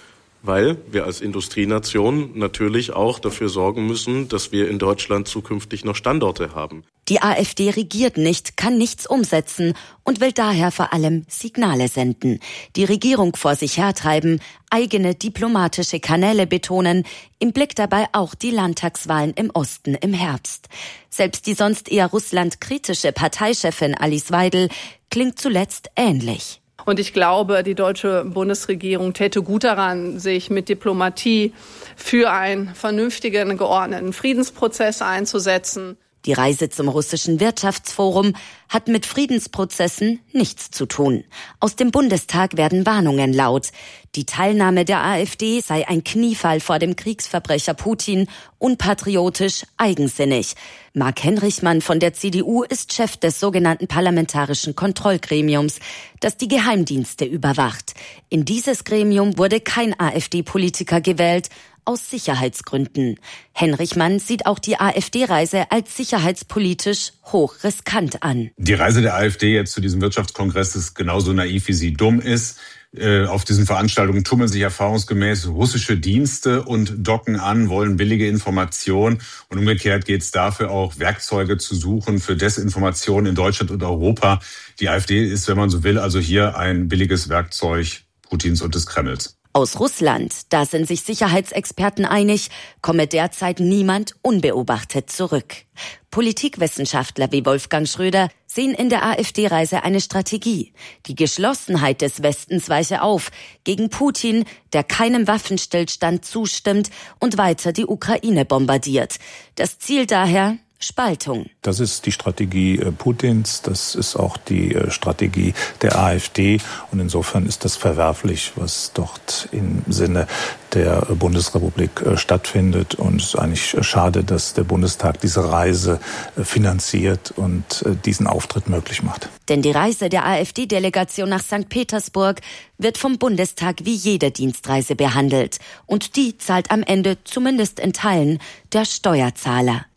weil wir als Industrienation natürlich auch dafür sorgen müssen, dass wir in Deutschland zukünftig noch Standorte haben. Die AfD regiert nicht, kann nichts umsetzen und will daher vor allem Signale senden. Die Regierung vor sich hertreiben, eigene diplomatische Kanäle betonen, im Blick dabei auch die Landtagswahlen im Osten im Herbst. Selbst die sonst eher russlandkritische Parteichefin Alice Weidel klingt zuletzt ähnlich. Und ich glaube, die deutsche Bundesregierung täte gut daran, sich mit Diplomatie für einen vernünftigen, geordneten Friedensprozess einzusetzen. Die Reise zum russischen Wirtschaftsforum hat mit Friedensprozessen nichts zu tun. Aus dem Bundestag werden Warnungen laut. Die Teilnahme der AfD sei ein Kniefall vor dem Kriegsverbrecher Putin, unpatriotisch, eigensinnig. Marc Henrichmann von der CDU ist Chef des sogenannten Parlamentarischen Kontrollgremiums, das die Geheimdienste überwacht. In dieses Gremium wurde kein AfD-Politiker gewählt, aus Sicherheitsgründen. Henrichmann sieht auch die AfD-Reise als sicherheitspolitisch hochriskant an. Die Reise der AfD jetzt zu diesem Wirtschaftskongress ist genauso naiv, wie sie dumm ist. Auf diesen Veranstaltungen tummeln sich erfahrungsgemäß russische Dienste und docken an, wollen billige Informationen. Und umgekehrt geht es dafür auch, Werkzeuge zu suchen für Desinformation in Deutschland und Europa. Die AfD ist, wenn man so will, also hier ein billiges Werkzeug Putins und des Kremls. Aus Russland, da sind sich Sicherheitsexperten einig, komme derzeit niemand unbeobachtet zurück. Politikwissenschaftler wie Wolfgang Schröder sehen in der AfD-Reise eine Strategie. Die Geschlossenheit des Westens weiche auf gegen Putin, der keinem Waffenstillstand zustimmt und weiter die Ukraine bombardiert. Das Ziel daher: Spaltung. Das ist die Strategie Putins, das ist auch die Strategie der AfD, und insofern ist das verwerflich, was dort im Sinne der Bundesrepublik stattfindet, und es ist eigentlich schade, dass der Bundestag diese Reise finanziert und diesen Auftritt möglich macht. Denn die Reise der AfD-Delegation nach St. Petersburg wird vom Bundestag wie jede Dienstreise behandelt, und die zahlt am Ende zumindest in Teilen der Steuerzahler.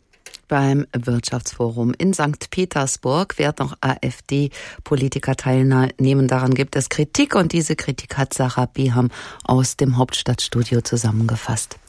beim Wirtschaftsforum in St. Petersburg. Während noch AfD-Politiker teilnehmen, daran gibt es Kritik und diese Kritik hat Sarah Beham aus dem Hauptstadtstudio zusammengefasst.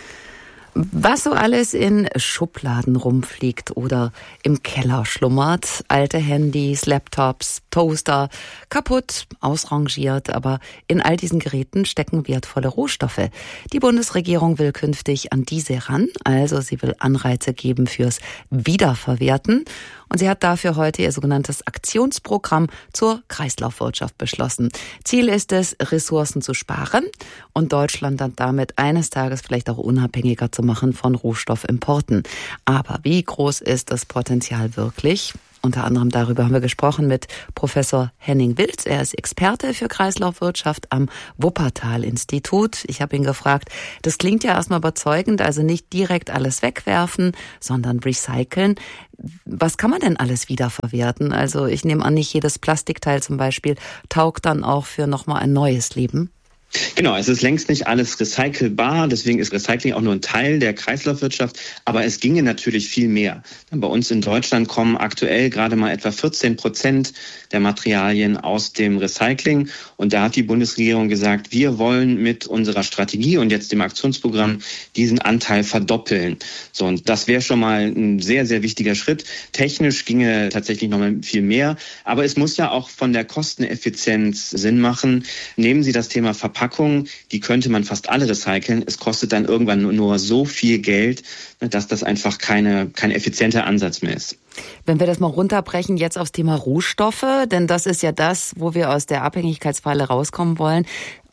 Was so alles in Schubladen rumfliegt oder im Keller schlummert, alte Handys, Laptops, Toaster, kaputt, ausrangiert, aber in all diesen Geräten stecken wertvolle Rohstoffe. Die Bundesregierung will künftig an diese ran, also sie will Anreize geben fürs Wiederverwerten. Und sie hat dafür heute ihr sogenanntes Aktionsprogramm zur Kreislaufwirtschaft beschlossen. Ziel ist es, Ressourcen zu sparen und Deutschland dann damit eines Tages vielleicht auch unabhängiger zu machen von Rohstoffimporten. Aber wie groß ist das Potenzial wirklich? Unter anderem darüber haben wir gesprochen mit Professor Henning Wilz. Er ist Experte für Kreislaufwirtschaft am Wuppertal-Institut. Ich habe ihn gefragt, das klingt ja erstmal überzeugend, also nicht direkt alles wegwerfen, sondern recyceln. Was kann man denn alles wiederverwerten? Also ich nehme an, nicht jedes Plastikteil zum Beispiel taugt dann auch für nochmal ein neues Leben. Genau, es ist längst nicht alles recycelbar, deswegen ist Recycling auch nur ein Teil der Kreislaufwirtschaft, aber es ginge natürlich viel mehr. Bei uns in Deutschland kommen aktuell gerade mal etwa 14% der Materialien aus dem Recycling und da hat die Bundesregierung gesagt, wir wollen mit unserer Strategie und jetzt dem Aktionsprogramm diesen Anteil verdoppeln. So, und das wäre schon mal ein sehr, sehr wichtiger Schritt. Technisch ginge tatsächlich noch mal viel mehr, aber es muss ja auch von der Kosteneffizienz Sinn machen. Nehmen Sie das Thema Verpackung, die könnte man fast alle recyceln. Es kostet dann irgendwann nur so viel Geld, dass das einfach kein effizienter Ansatz mehr ist. Wenn wir das mal runterbrechen jetzt aufs Thema Rohstoffe, denn das ist ja das, wo wir aus der Abhängigkeitsfalle rauskommen wollen.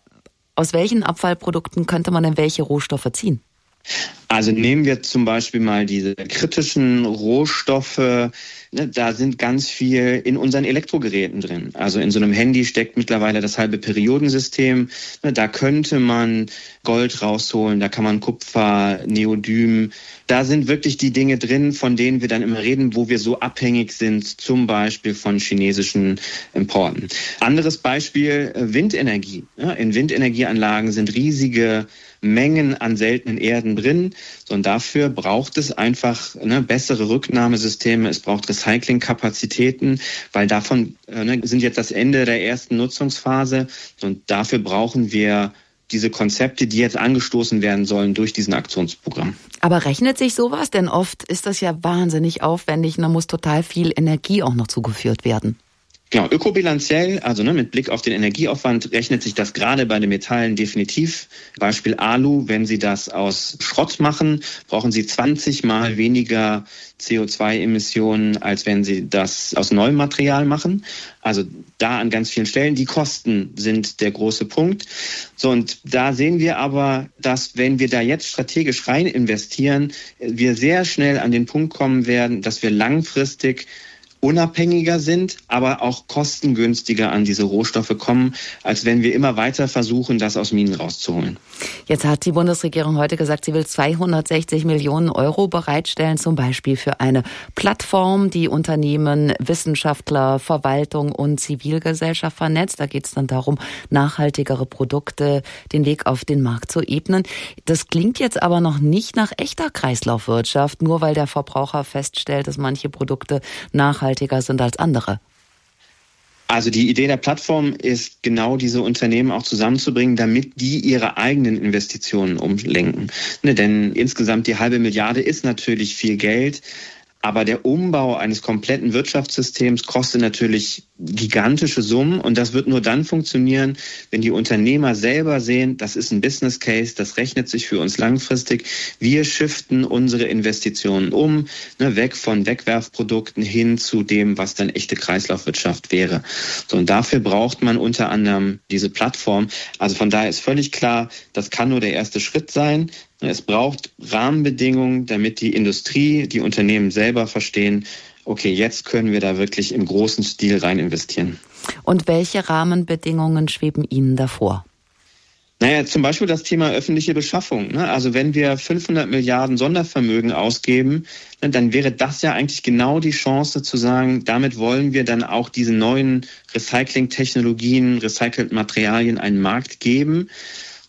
Aus welchen Abfallprodukten könnte man denn welche Rohstoffe ziehen? Also nehmen wir zum Beispiel mal diese kritischen Rohstoffe, da sind ganz viel in unseren Elektrogeräten drin. Also in so einem Handy steckt mittlerweile das halbe Periodensystem. Da könnte man Gold rausholen, da kann man Kupfer, Neodym. Da sind wirklich die Dinge drin, von denen wir dann immer reden, wo wir so abhängig sind, zum Beispiel von chinesischen Importen. Anderes Beispiel, Windenergie. In Windenergieanlagen sind riesige Mengen an seltenen Erden drin. Und dafür braucht es einfach bessere Rücknahmesysteme. Es braucht Recyclingkapazitäten, weil davon sind jetzt das Ende der ersten Nutzungsphase. Und dafür brauchen wir diese Konzepte, die jetzt angestoßen werden sollen durch diesen Aktionsprogramm. Aber rechnet sich sowas? Denn oft ist das ja wahnsinnig aufwendig und da muss total viel Energie auch noch zugeführt werden. Genau, ökobilanziell, also mit Blick auf den Energieaufwand, rechnet sich das gerade bei den Metallen definitiv. Beispiel Alu, wenn Sie das aus Schrott machen, brauchen Sie 20 Mal weniger CO2-Emissionen, als wenn Sie das aus neuem Material machen. Also da an ganz vielen Stellen. Die Kosten sind der große Punkt. So, und da sehen wir aber, dass wenn wir da jetzt strategisch rein investieren, wir sehr schnell an den Punkt kommen werden, dass wir langfristig unabhängiger sind, aber auch kostengünstiger an diese Rohstoffe kommen, als wenn wir immer weiter versuchen, das aus Minen rauszuholen. Jetzt hat die Bundesregierung heute gesagt, sie will 260 Millionen Euro bereitstellen, zum Beispiel für eine Plattform, die Unternehmen, Wissenschaftler, Verwaltung und Zivilgesellschaft vernetzt. Da geht es dann darum, nachhaltigere Produkte, den Weg auf den Markt zu ebnen. Das klingt jetzt aber noch nicht nach echter Kreislaufwirtschaft, nur weil der Verbraucher feststellt, dass manche Produkte nachhaltiger sind als andere. Also die Idee der Plattform ist genau diese Unternehmen auch zusammenzubringen, damit die ihre eigenen Investitionen umlenken. Denn insgesamt die 500 Milliarden ist natürlich viel Geld. Aber der Umbau eines kompletten Wirtschaftssystems kostet natürlich gigantische Summen und das wird nur dann funktionieren, wenn die Unternehmer selber sehen, das ist ein Business Case, das rechnet sich für uns langfristig. Wir shiften unsere Investitionen um, weg von Wegwerfprodukten hin zu dem, was dann echte Kreislaufwirtschaft wäre. So, und dafür braucht man unter anderem diese Plattform. Also von daher ist völlig klar, das kann nur der erste Schritt sein. Es braucht Rahmenbedingungen, damit die Industrie, die Unternehmen selber verstehen, okay, jetzt können wir da wirklich im großen Stil rein investieren. Und welche Rahmenbedingungen schweben Ihnen davor? Naja, zum Beispiel das Thema öffentliche Beschaffung. Also wenn wir 500 Milliarden Sondervermögen ausgeben, dann wäre das ja eigentlich genau die Chance zu sagen, damit wollen wir dann auch diese neuen Recycling-Technologien, recycelten Materialien einen Markt geben.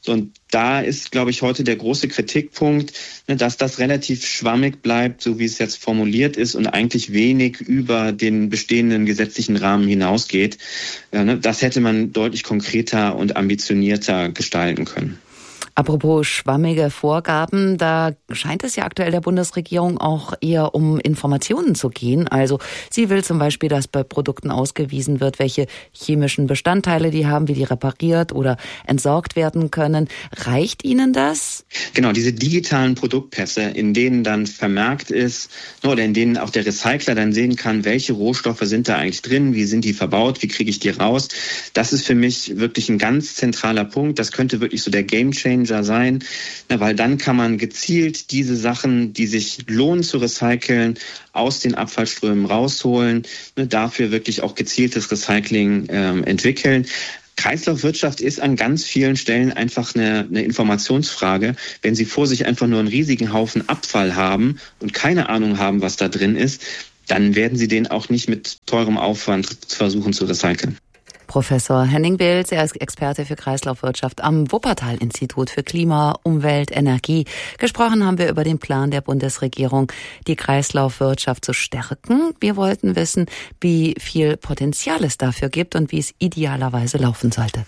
Und da ist, glaube ich, heute der große Kritikpunkt, dass das relativ schwammig bleibt, so wie es jetzt formuliert ist und eigentlich wenig über den bestehenden gesetzlichen Rahmen hinausgeht. Das hätte man deutlich konkreter und ambitionierter gestalten können. Apropos schwammige Vorgaben, da scheint es ja aktuell der Bundesregierung auch eher um Informationen zu gehen. Also sie will zum Beispiel, dass bei Produkten ausgewiesen wird, welche chemischen Bestandteile die haben, wie die repariert oder entsorgt werden können. Reicht Ihnen das? Genau, diese digitalen Produktpässe, in denen dann vermerkt ist oder in denen auch der Recycler dann sehen kann, welche Rohstoffe sind da eigentlich drin, wie sind die verbaut, wie kriege ich die raus. Das ist für mich wirklich ein ganz zentraler Punkt. Das könnte wirklich so der Gamechanger sein, weil dann kann man gezielt diese Sachen, die sich lohnen zu recyceln, aus den Abfallströmen rausholen, dafür wirklich auch gezieltes Recycling entwickeln. Kreislaufwirtschaft ist an ganz vielen Stellen einfach eine Informationsfrage. Wenn Sie vor sich einfach nur einen riesigen Haufen Abfall haben und keine Ahnung haben, was da drin ist, dann werden Sie den auch nicht mit teurem Aufwand versuchen zu recyceln. Professor Henning Bilz, er ist Experte für Kreislaufwirtschaft am Wuppertal-Institut für Klima, Umwelt, Energie. Gesprochen haben wir über den Plan der Bundesregierung, die Kreislaufwirtschaft zu stärken. Wir wollten wissen, wie viel Potenzial es dafür gibt und wie es idealerweise laufen sollte.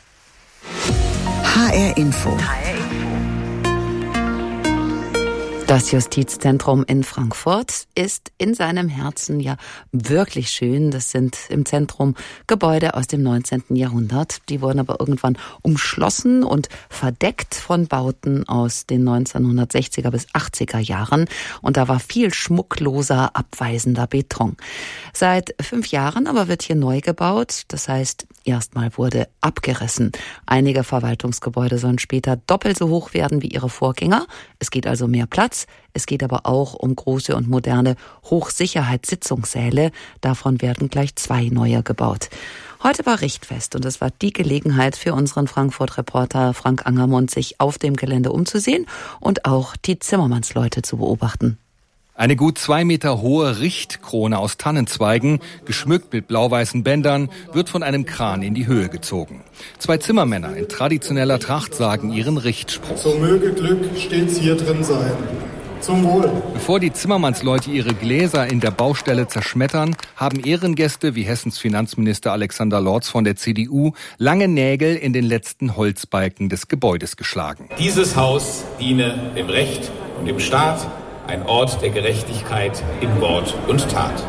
HR Info. Das Justizzentrum in Frankfurt ist in seinem Herzen ja wirklich schön. Das sind im Zentrum Gebäude aus dem 19. Jahrhundert. Die wurden aber irgendwann umschlossen und verdeckt von Bauten aus den 1960er bis 80er Jahren. Und da war viel schmuckloser, abweisender Beton. Seit 5 Jahren aber wird hier neu gebaut. Das heißt, erstmal wurde abgerissen. Einige Verwaltungsgebäude sollen später doppelt so hoch werden wie ihre Vorgänger. Es geht also mehr Platz. Es geht aber auch um große und moderne Hochsicherheitssitzungssäle. Davon werden gleich 2 neue gebaut. Heute war Richtfest und es war die Gelegenheit für unseren Frankfurt-Reporter Frank Angermund, sich auf dem Gelände umzusehen und auch die Zimmermannsleute zu beobachten. Eine gut 2 Meter hohe Richtkrone aus Tannenzweigen, geschmückt mit blau-weißen Bändern, wird von einem Kran in die Höhe gezogen. 2 Zimmermänner in traditioneller Tracht sagen ihren Richtspruch. So möge Glück stets hier drin sein. Zum Wohl. Bevor die Zimmermannsleute ihre Gläser in der Baustelle zerschmettern, haben Ehrengäste wie Hessens Finanzminister Alexander Lorz von der CDU lange Nägel in den letzten Holzbalken des Gebäudes geschlagen. Dieses Haus diene dem Recht und dem Staat, ein Ort der Gerechtigkeit in Wort und Tat.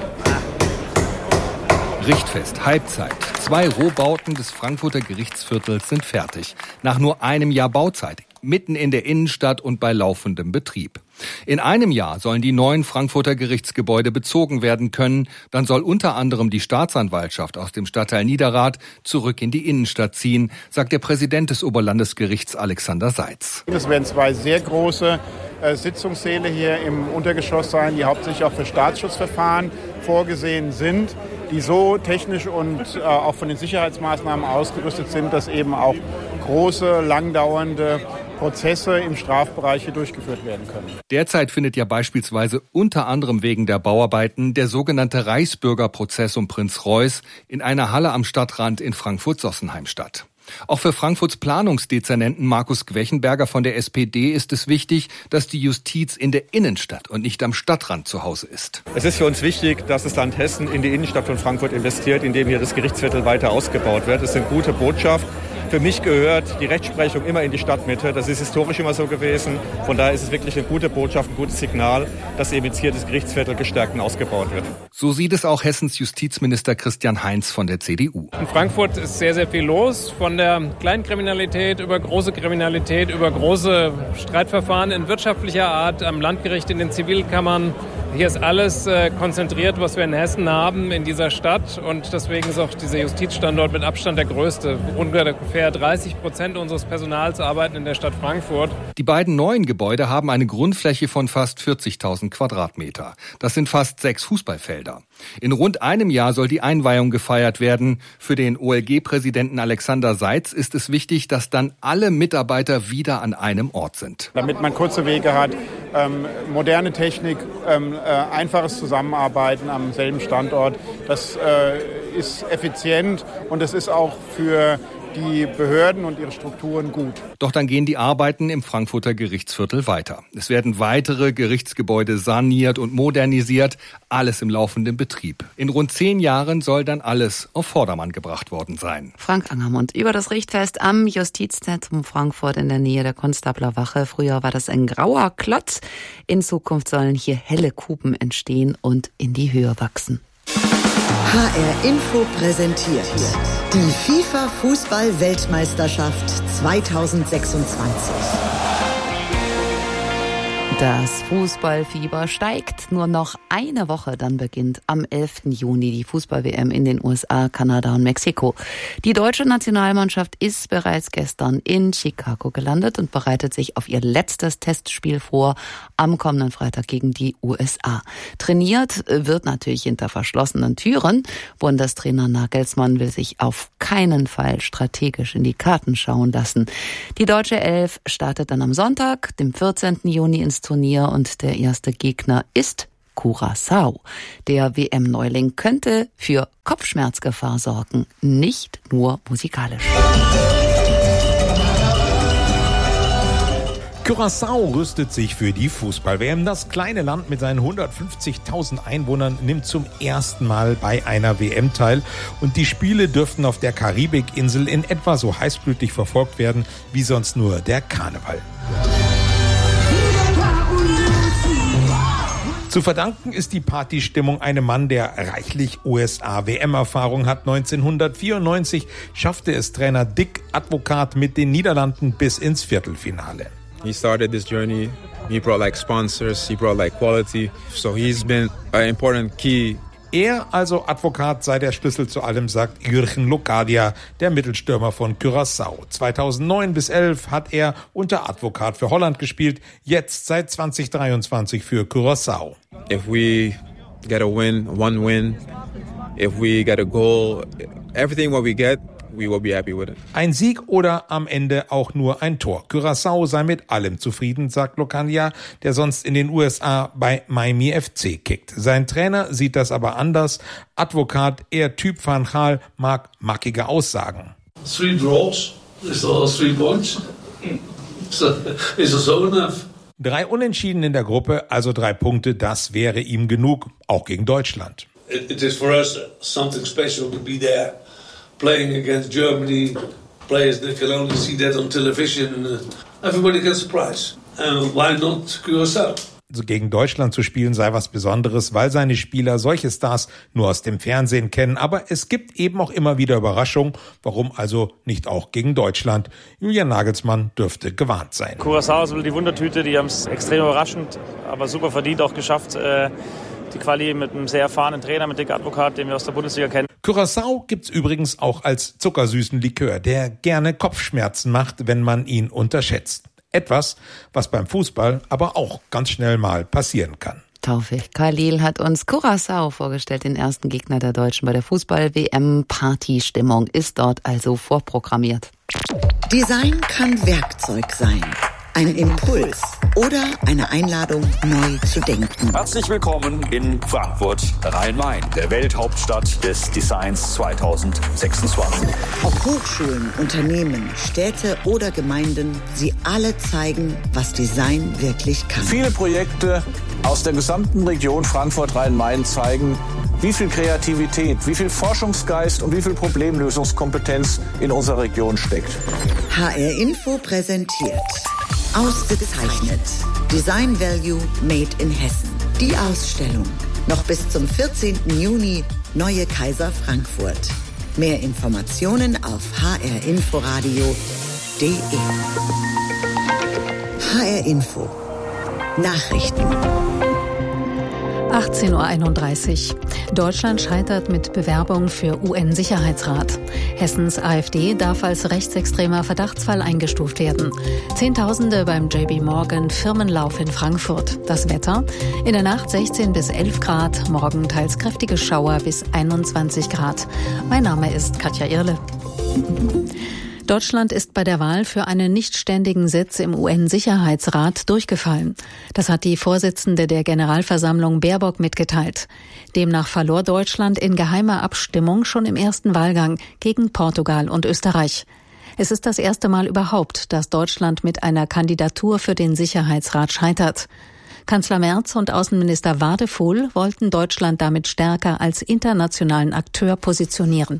Richtfest, Halbzeit. 2 Rohbauten des Frankfurter Gerichtsviertels sind fertig. Nach nur einem Jahr Bauzeit. Mitten in der Innenstadt und bei laufendem Betrieb. In einem Jahr sollen die neuen Frankfurter Gerichtsgebäude bezogen werden können. Dann soll unter anderem die Staatsanwaltschaft aus dem Stadtteil Niederrad zurück in die Innenstadt ziehen, sagt der Präsident des Oberlandesgerichts Alexander Seitz. Es werden 2 sehr große Sitzungssäle hier im Untergeschoss sein, die hauptsächlich auch für Staatsschutzverfahren vorgesehen sind, die so technisch und auch von den Sicherheitsmaßnahmen ausgerüstet sind, dass eben auch große, langdauernde Prozesse im Strafbereich hier durchgeführt werden können. Derzeit findet ja beispielsweise unter anderem wegen der Bauarbeiten der sogenannte Reichsbürgerprozess um Prinz Reuß in einer Halle am Stadtrand in Frankfurt-Sossenheim statt. Auch für Frankfurts Planungsdezernenten Markus Gwechenberger von der SPD ist es wichtig, dass die Justiz in der Innenstadt und nicht am Stadtrand zu Hause ist. Es ist für uns wichtig, dass das Land Hessen in die Innenstadt von Frankfurt investiert, indem hier das Gerichtsviertel weiter ausgebaut wird. Das ist eine gute Botschaft. Für mich gehört die Rechtsprechung immer in die Stadtmitte. Das ist historisch immer so gewesen. Von daher ist es wirklich eine gute Botschaft, ein gutes Signal, dass eben jetzt hier das Gerichtsviertel gestärkt und ausgebaut wird. So sieht es auch Hessens Justizminister Christian Heinz von der CDU. In Frankfurt ist sehr, sehr viel los. Von der Kleinkriminalität über große Kriminalität, über große Streitverfahren in wirtschaftlicher Art, am Landgericht, in den Zivilkammern. Hier ist alles konzentriert, was wir in Hessen haben, in dieser Stadt. Und deswegen ist auch dieser Justizstandort mit Abstand der größte. Ungefähr 30% unseres Personals arbeiten in der Stadt Frankfurt. Die beiden neuen Gebäude haben eine Grundfläche von fast 40.000 Quadratmeter. Das sind fast 6 Fußballfelder. In rund einem Jahr soll die Einweihung gefeiert werden. Für den OLG-Präsidenten Alexander Seitz ist es wichtig, dass dann alle Mitarbeiter wieder an einem Ort sind. Damit man kurze Wege hat, moderne Technik, einfaches Zusammenarbeiten am selben Standort, das ist effizient und das ist auch für die Behörden und ihre Strukturen gut. Doch dann gehen die Arbeiten im Frankfurter Gerichtsviertel weiter. Es werden weitere Gerichtsgebäude saniert und modernisiert, alles im laufenden Betrieb. In rund 10 Jahren soll dann alles auf Vordermann gebracht worden sein. Frank Angermund über das Richtfest am Justizzentrum Frankfurt in der Nähe der Konstablerwache. Früher war das ein grauer Klotz. In Zukunft sollen hier helle Kuben entstehen und in die Höhe wachsen. HR Info präsentiert die FIFA-Fußball-Weltmeisterschaft 2026. Das Fußballfieber steigt. Nur noch eine Woche, dann beginnt am 11. Juni die Fußball-WM in den USA, Kanada und Mexiko. Die deutsche Nationalmannschaft ist bereits gestern in Chicago gelandet und bereitet sich auf ihr letztes Testspiel vor am kommenden Freitag gegen die USA. Trainiert wird natürlich hinter verschlossenen Türen. Bundestrainer Nagelsmann will sich auf keinen Fall strategisch in die Karten schauen lassen. Die deutsche Elf startet dann am Sonntag, dem 14. Juni ins Turnier und der erste Gegner ist Curaçao. Der WM-Neuling könnte für Kopfschmerzgefahr sorgen, nicht nur musikalisch. Curaçao rüstet sich für die Fußball-WM. Das kleine Land mit seinen 150.000 Einwohnern nimmt zum ersten Mal bei einer WM teil. Und die Spiele dürften auf der Karibikinsel in etwa so heißblütig verfolgt werden wie sonst nur der Karneval. Zu verdanken ist die Partystimmung einem Mann, der reichlich USA-WM-Erfahrung hat. 1994 schaffte es Trainer Dick Advocaat mit den Niederlanden bis ins Viertelfinale. He started this journey. He brought sponsors, he brought quality. So he's been an important key. Er, also Advocaat, sei der Schlüssel zu allem, sagt Jürgen Locadia, der Mittelstürmer von Curaçao. 2009 bis 2011 hat er unter Advocaat für Holland gespielt, jetzt seit 2023 für Curaçao. If we get a win, one win, if we get a goal, everything what we get, we will be happy with it. Ein Sieg oder am Ende auch nur ein Tor. Curaçao sei mit allem zufrieden, sagt Locadia, der sonst in den USA bei Miami FC kickt. Sein Trainer sieht das aber anders. Advocaat, eher Typ Van Gaal, mag mackige Aussagen. 3 draws, is 3 points. So, is so enough? 3 Unentschieden in der Gruppe, also 3 Punkte, das wäre ihm genug, auch gegen Deutschland. It is for us something special to be there. Playing against Germany, players that can only see that on television. Everybody gets a prize. Why not Curaçao? Also gegen Deutschland zu spielen sei was Besonderes, weil seine Spieler solche Stars nur aus dem Fernsehen kennen. Aber es gibt eben auch immer wieder Überraschungen. Warum also nicht auch gegen Deutschland? Julian Nagelsmann dürfte gewarnt sein. Curaçao ist die Wundertüte, die haben es extrem überraschend, aber super verdient auch geschafft. Die Quali mit einem sehr erfahrenen Trainer, mit Dick Advocaat, den wir aus der Bundesliga kennen. Curaçao gibt's übrigens auch als zuckersüßen Likör, der gerne Kopfschmerzen macht, wenn man ihn unterschätzt. Etwas, was beim Fußball aber auch ganz schnell mal passieren kann. Taufik Khalil hat uns Curaçao vorgestellt, den ersten Gegner der Deutschen bei der Fußball-WM. Partystimmung ist dort also vorprogrammiert. Design kann Werkzeug sein. Ein Impuls oder eine Einladung, neu zu denken. Herzlich willkommen in Frankfurt, Rhein-Main, der Welthauptstadt des Designs 2026. Ob Hochschulen, Unternehmen, Städte oder Gemeinden, sie alle zeigen, was Design wirklich kann. Viele Projekte aus der gesamten Region Frankfurt-Rhein-Main zeigen, wie viel Kreativität, wie viel Forschungsgeist und wie viel Problemlösungskompetenz in unserer Region steckt. HR Info präsentiert Ausgezeichnet. Design Value Made in Hessen. Die Ausstellung. Noch bis zum 14. Juni. Neue Kaiser Frankfurt. Mehr Informationen auf hrinforadio.de. HR Info. Nachrichten. 18.31 Uhr. Deutschland scheitert mit Bewerbung für UN-Sicherheitsrat. Hessens AfD darf als rechtsextremer Verdachtsfall eingestuft werden. Zehntausende beim JB Morgan Firmenlauf in Frankfurt. Das Wetter? In der Nacht 16 bis 11 Grad, morgen teils kräftige Schauer bis 21 Grad. Mein Name ist Katja Irle. Deutschland ist bei der Wahl für einen nichtständigen Sitz im UN-Sicherheitsrat durchgefallen. Das hat die Vorsitzende der Generalversammlung Baerbock mitgeteilt. Demnach verlor Deutschland in geheimer Abstimmung schon im ersten Wahlgang gegen Portugal und Österreich. Es ist das erste Mal überhaupt, dass Deutschland mit einer Kandidatur für den Sicherheitsrat scheitert. Kanzler Merz und Außenminister Wadefuhl wollten Deutschland damit stärker als internationalen Akteur positionieren.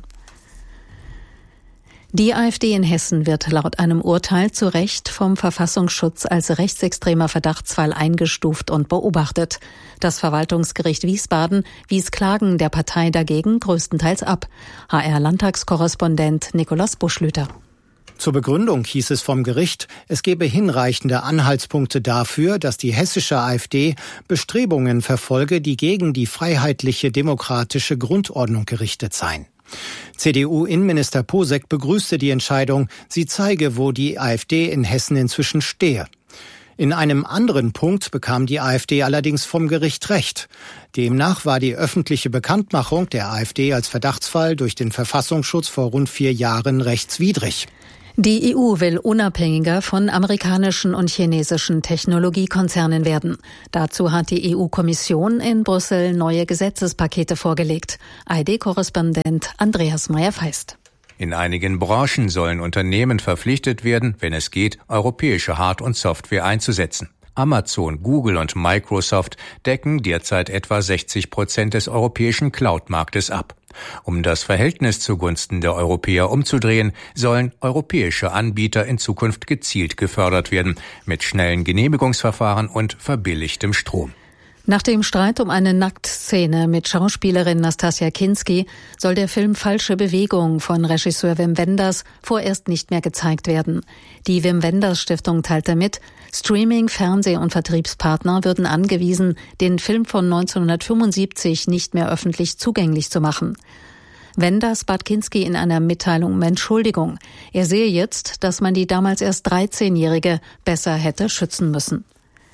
Die AfD in Hessen wird laut einem Urteil zu Recht vom Verfassungsschutz als rechtsextremer Verdachtsfall eingestuft und beobachtet. Das Verwaltungsgericht Wiesbaden wies Klagen der Partei dagegen größtenteils ab. HR-Landtagskorrespondent Nikolaus Buschlüter. Zur Begründung hieß es vom Gericht, es gebe hinreichende Anhaltspunkte dafür, dass die hessische AfD Bestrebungen verfolge, die gegen die freiheitliche demokratische Grundordnung gerichtet seien. CDU-Innenminister Posek begrüßte die Entscheidung, sie zeige, wo die AfD in Hessen inzwischen stehe. In einem anderen Punkt bekam die AfD allerdings vom Gericht Recht. Demnach war die öffentliche Bekanntmachung der AfD als Verdachtsfall durch den Verfassungsschutz vor rund 4 Jahren rechtswidrig. Die EU will unabhängiger von amerikanischen und chinesischen Technologiekonzernen werden. Dazu hat die EU-Kommission in Brüssel neue Gesetzespakete vorgelegt. ARD-Korrespondent Andreas Meyer-Feist. In einigen Branchen sollen Unternehmen verpflichtet werden, wenn es geht, europäische Hard- und Software einzusetzen. Amazon, Google und Microsoft decken derzeit etwa 60% des europäischen Cloud-Marktes ab. Um das Verhältnis zugunsten der Europäer umzudrehen, sollen europäische Anbieter in Zukunft gezielt gefördert werden, mit schnellen Genehmigungsverfahren und verbilligtem Strom. Nach dem Streit um eine Nacktszene mit Schauspielerin Nastassja Kinski soll der Film Falsche Bewegung von Regisseur Wim Wenders vorerst nicht mehr gezeigt werden. Die Wim Wenders Stiftung teilte mit, Streaming-, Fernseh- und Vertriebspartner würden angewiesen, den Film von 1975 nicht mehr öffentlich zugänglich zu machen. Wenders bat Kinski in einer Mitteilung um Entschuldigung. Er sehe jetzt, dass man die damals erst 13-Jährige besser hätte schützen müssen.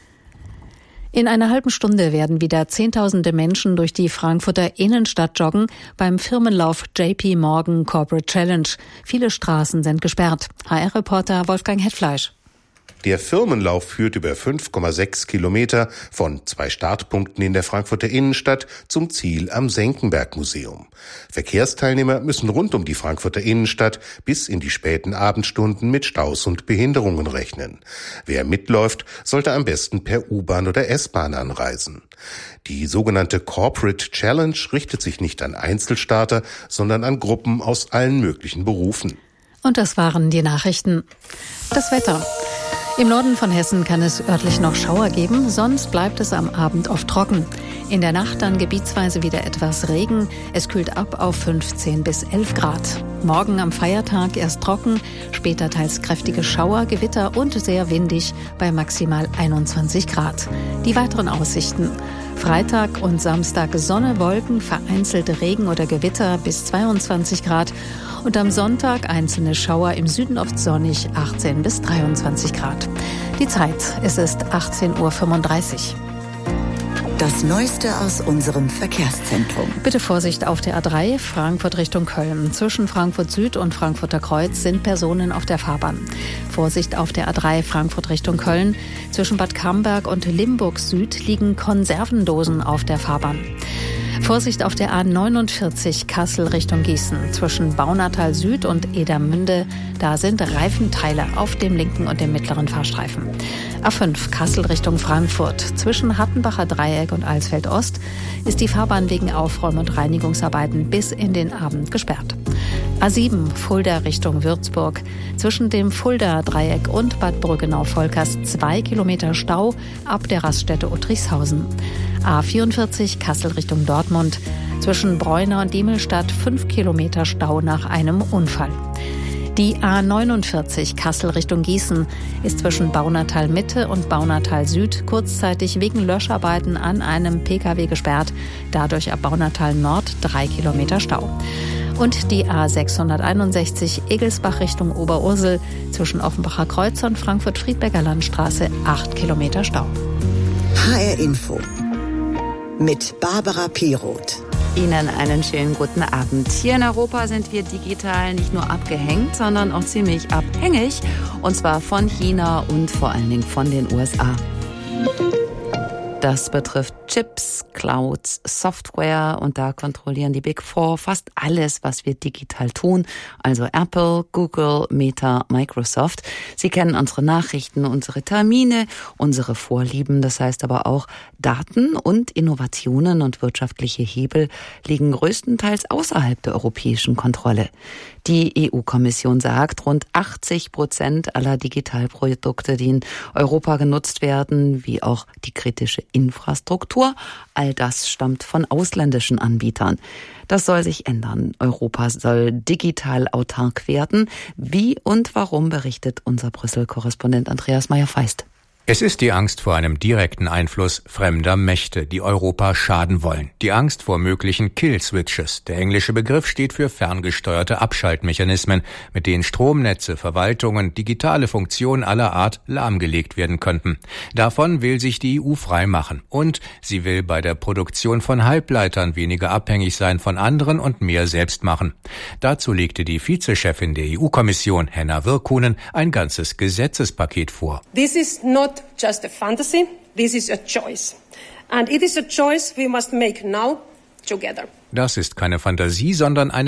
In einer halben Stunde werden wieder Zehntausende Menschen durch die Frankfurter Innenstadt joggen beim Firmenlauf JP Morgan Corporate Challenge. Viele Straßen sind gesperrt. HR-Reporter Wolfgang Hetfleisch. Der Firmenlauf führt über 5,6 Kilometer von 2 Startpunkten in der Frankfurter Innenstadt zum Ziel am Senckenberg-Museum. Verkehrsteilnehmer müssen rund um die Frankfurter Innenstadt bis in die späten Abendstunden mit Staus und Behinderungen rechnen. Wer mitläuft, sollte am besten per U-Bahn oder S-Bahn anreisen. Die sogenannte Corporate Challenge richtet sich nicht an Einzelstarter, sondern an Gruppen aus allen möglichen Berufen. Und das waren die Nachrichten. Das Wetter. Im Norden von Hessen kann es örtlich noch Schauer geben, sonst bleibt es am Abend oft trocken. In der Nacht dann gebietsweise wieder etwas Regen. Es kühlt ab auf 15 bis 11 Grad. Morgen am Feiertag erst trocken, später teils kräftige Schauer, Gewitter und sehr windig bei maximal 21 Grad. Die weiteren Aussichten. Freitag und Samstag Sonne, Wolken, vereinzelte Regen oder Gewitter bis 22 Grad. Und am Sonntag einzelne Schauer, im Süden oft sonnig, 18 bis 23 Grad. Die Zeit, es ist 18:35 Uhr. Das Neueste aus unserem Verkehrszentrum. Bitte Vorsicht auf der A3, Frankfurt Richtung Köln. Zwischen Frankfurt Süd und Frankfurter Kreuz sind Personen auf der Fahrbahn. Vorsicht auf der A3, Frankfurt Richtung Köln. Zwischen Bad Camberg und Limburg Süd liegen Konservendosen auf der Fahrbahn. Vorsicht auf der A49 Kassel Richtung Gießen. Zwischen Baunatal Süd und Edermünde, da sind Reifenteile auf dem linken und dem mittleren Fahrstreifen. A5 Kassel Richtung Frankfurt. Zwischen Hattenbacher Dreieck und Alsfeld Ost ist die Fahrbahn wegen Aufräum- und Reinigungsarbeiten bis in den Abend gesperrt. A7 Fulda Richtung Würzburg. Zwischen dem Fulda Dreieck und Bad Brüggenau-Volkers 2 Kilometer Stau ab der Raststätte Uttrichshausen. A44 Kassel Richtung Dortmund. Zwischen Bräuner und Diemelstadt 5 Kilometer Stau nach einem Unfall. Die A49 Kassel Richtung Gießen ist zwischen Baunatal Mitte und Baunatal Süd kurzzeitig wegen Löscharbeiten an einem Pkw gesperrt. Dadurch ab Baunatal Nord 3 Kilometer Stau. Und die A661 Egelsbach Richtung Oberursel zwischen Offenbacher Kreuz und Frankfurt-Friedberger Landstraße 8 Kilometer Stau. HR Info mit Barbara Piroth. Ihnen einen schönen guten Abend. Hier in Europa sind wir digital nicht nur abgehängt, sondern auch ziemlich abhängig. Und zwar von China und vor allen Dingen von den USA. Das betrifft Chips, Clouds, Software und da kontrollieren die Big Four fast alles, was wir digital tun. Also Apple, Google, Meta, Microsoft. Sie kennen unsere Nachrichten, unsere Termine, unsere Vorlieben. Das heißt aber auch, Daten und Innovationen und wirtschaftliche Hebel liegen größtenteils außerhalb der europäischen Kontrolle. Die EU-Kommission sagt, rund 80% aller Digitalprodukte, die in Europa genutzt werden, wie auch die kritische Infrastruktur, all das stammt von ausländischen Anbietern. Das soll sich ändern. Europa soll digital autark werden. Wie und warum, berichtet unser Brüssel-Korrespondent Andreas Meyer-Feist. Es ist die Angst vor einem direkten Einfluss fremder Mächte, die Europa schaden wollen. Die Angst vor möglichen Kill-Switches. Der englische Begriff steht für ferngesteuerte Abschaltmechanismen, mit denen Stromnetze, Verwaltungen, digitale Funktionen aller Art lahmgelegt werden könnten. Davon will sich die EU frei machen. Und sie will bei der Produktion von Halbleitern weniger abhängig sein von anderen und mehr selbst machen. Dazu legte die Vizechefin der EU-Kommission, Henna Virkkunen, ein ganzes Gesetzespaket vor. This is not just a fantasy, this is a choice. And it is a choice we must make now together. Das ist keine Fantasie, sondern eine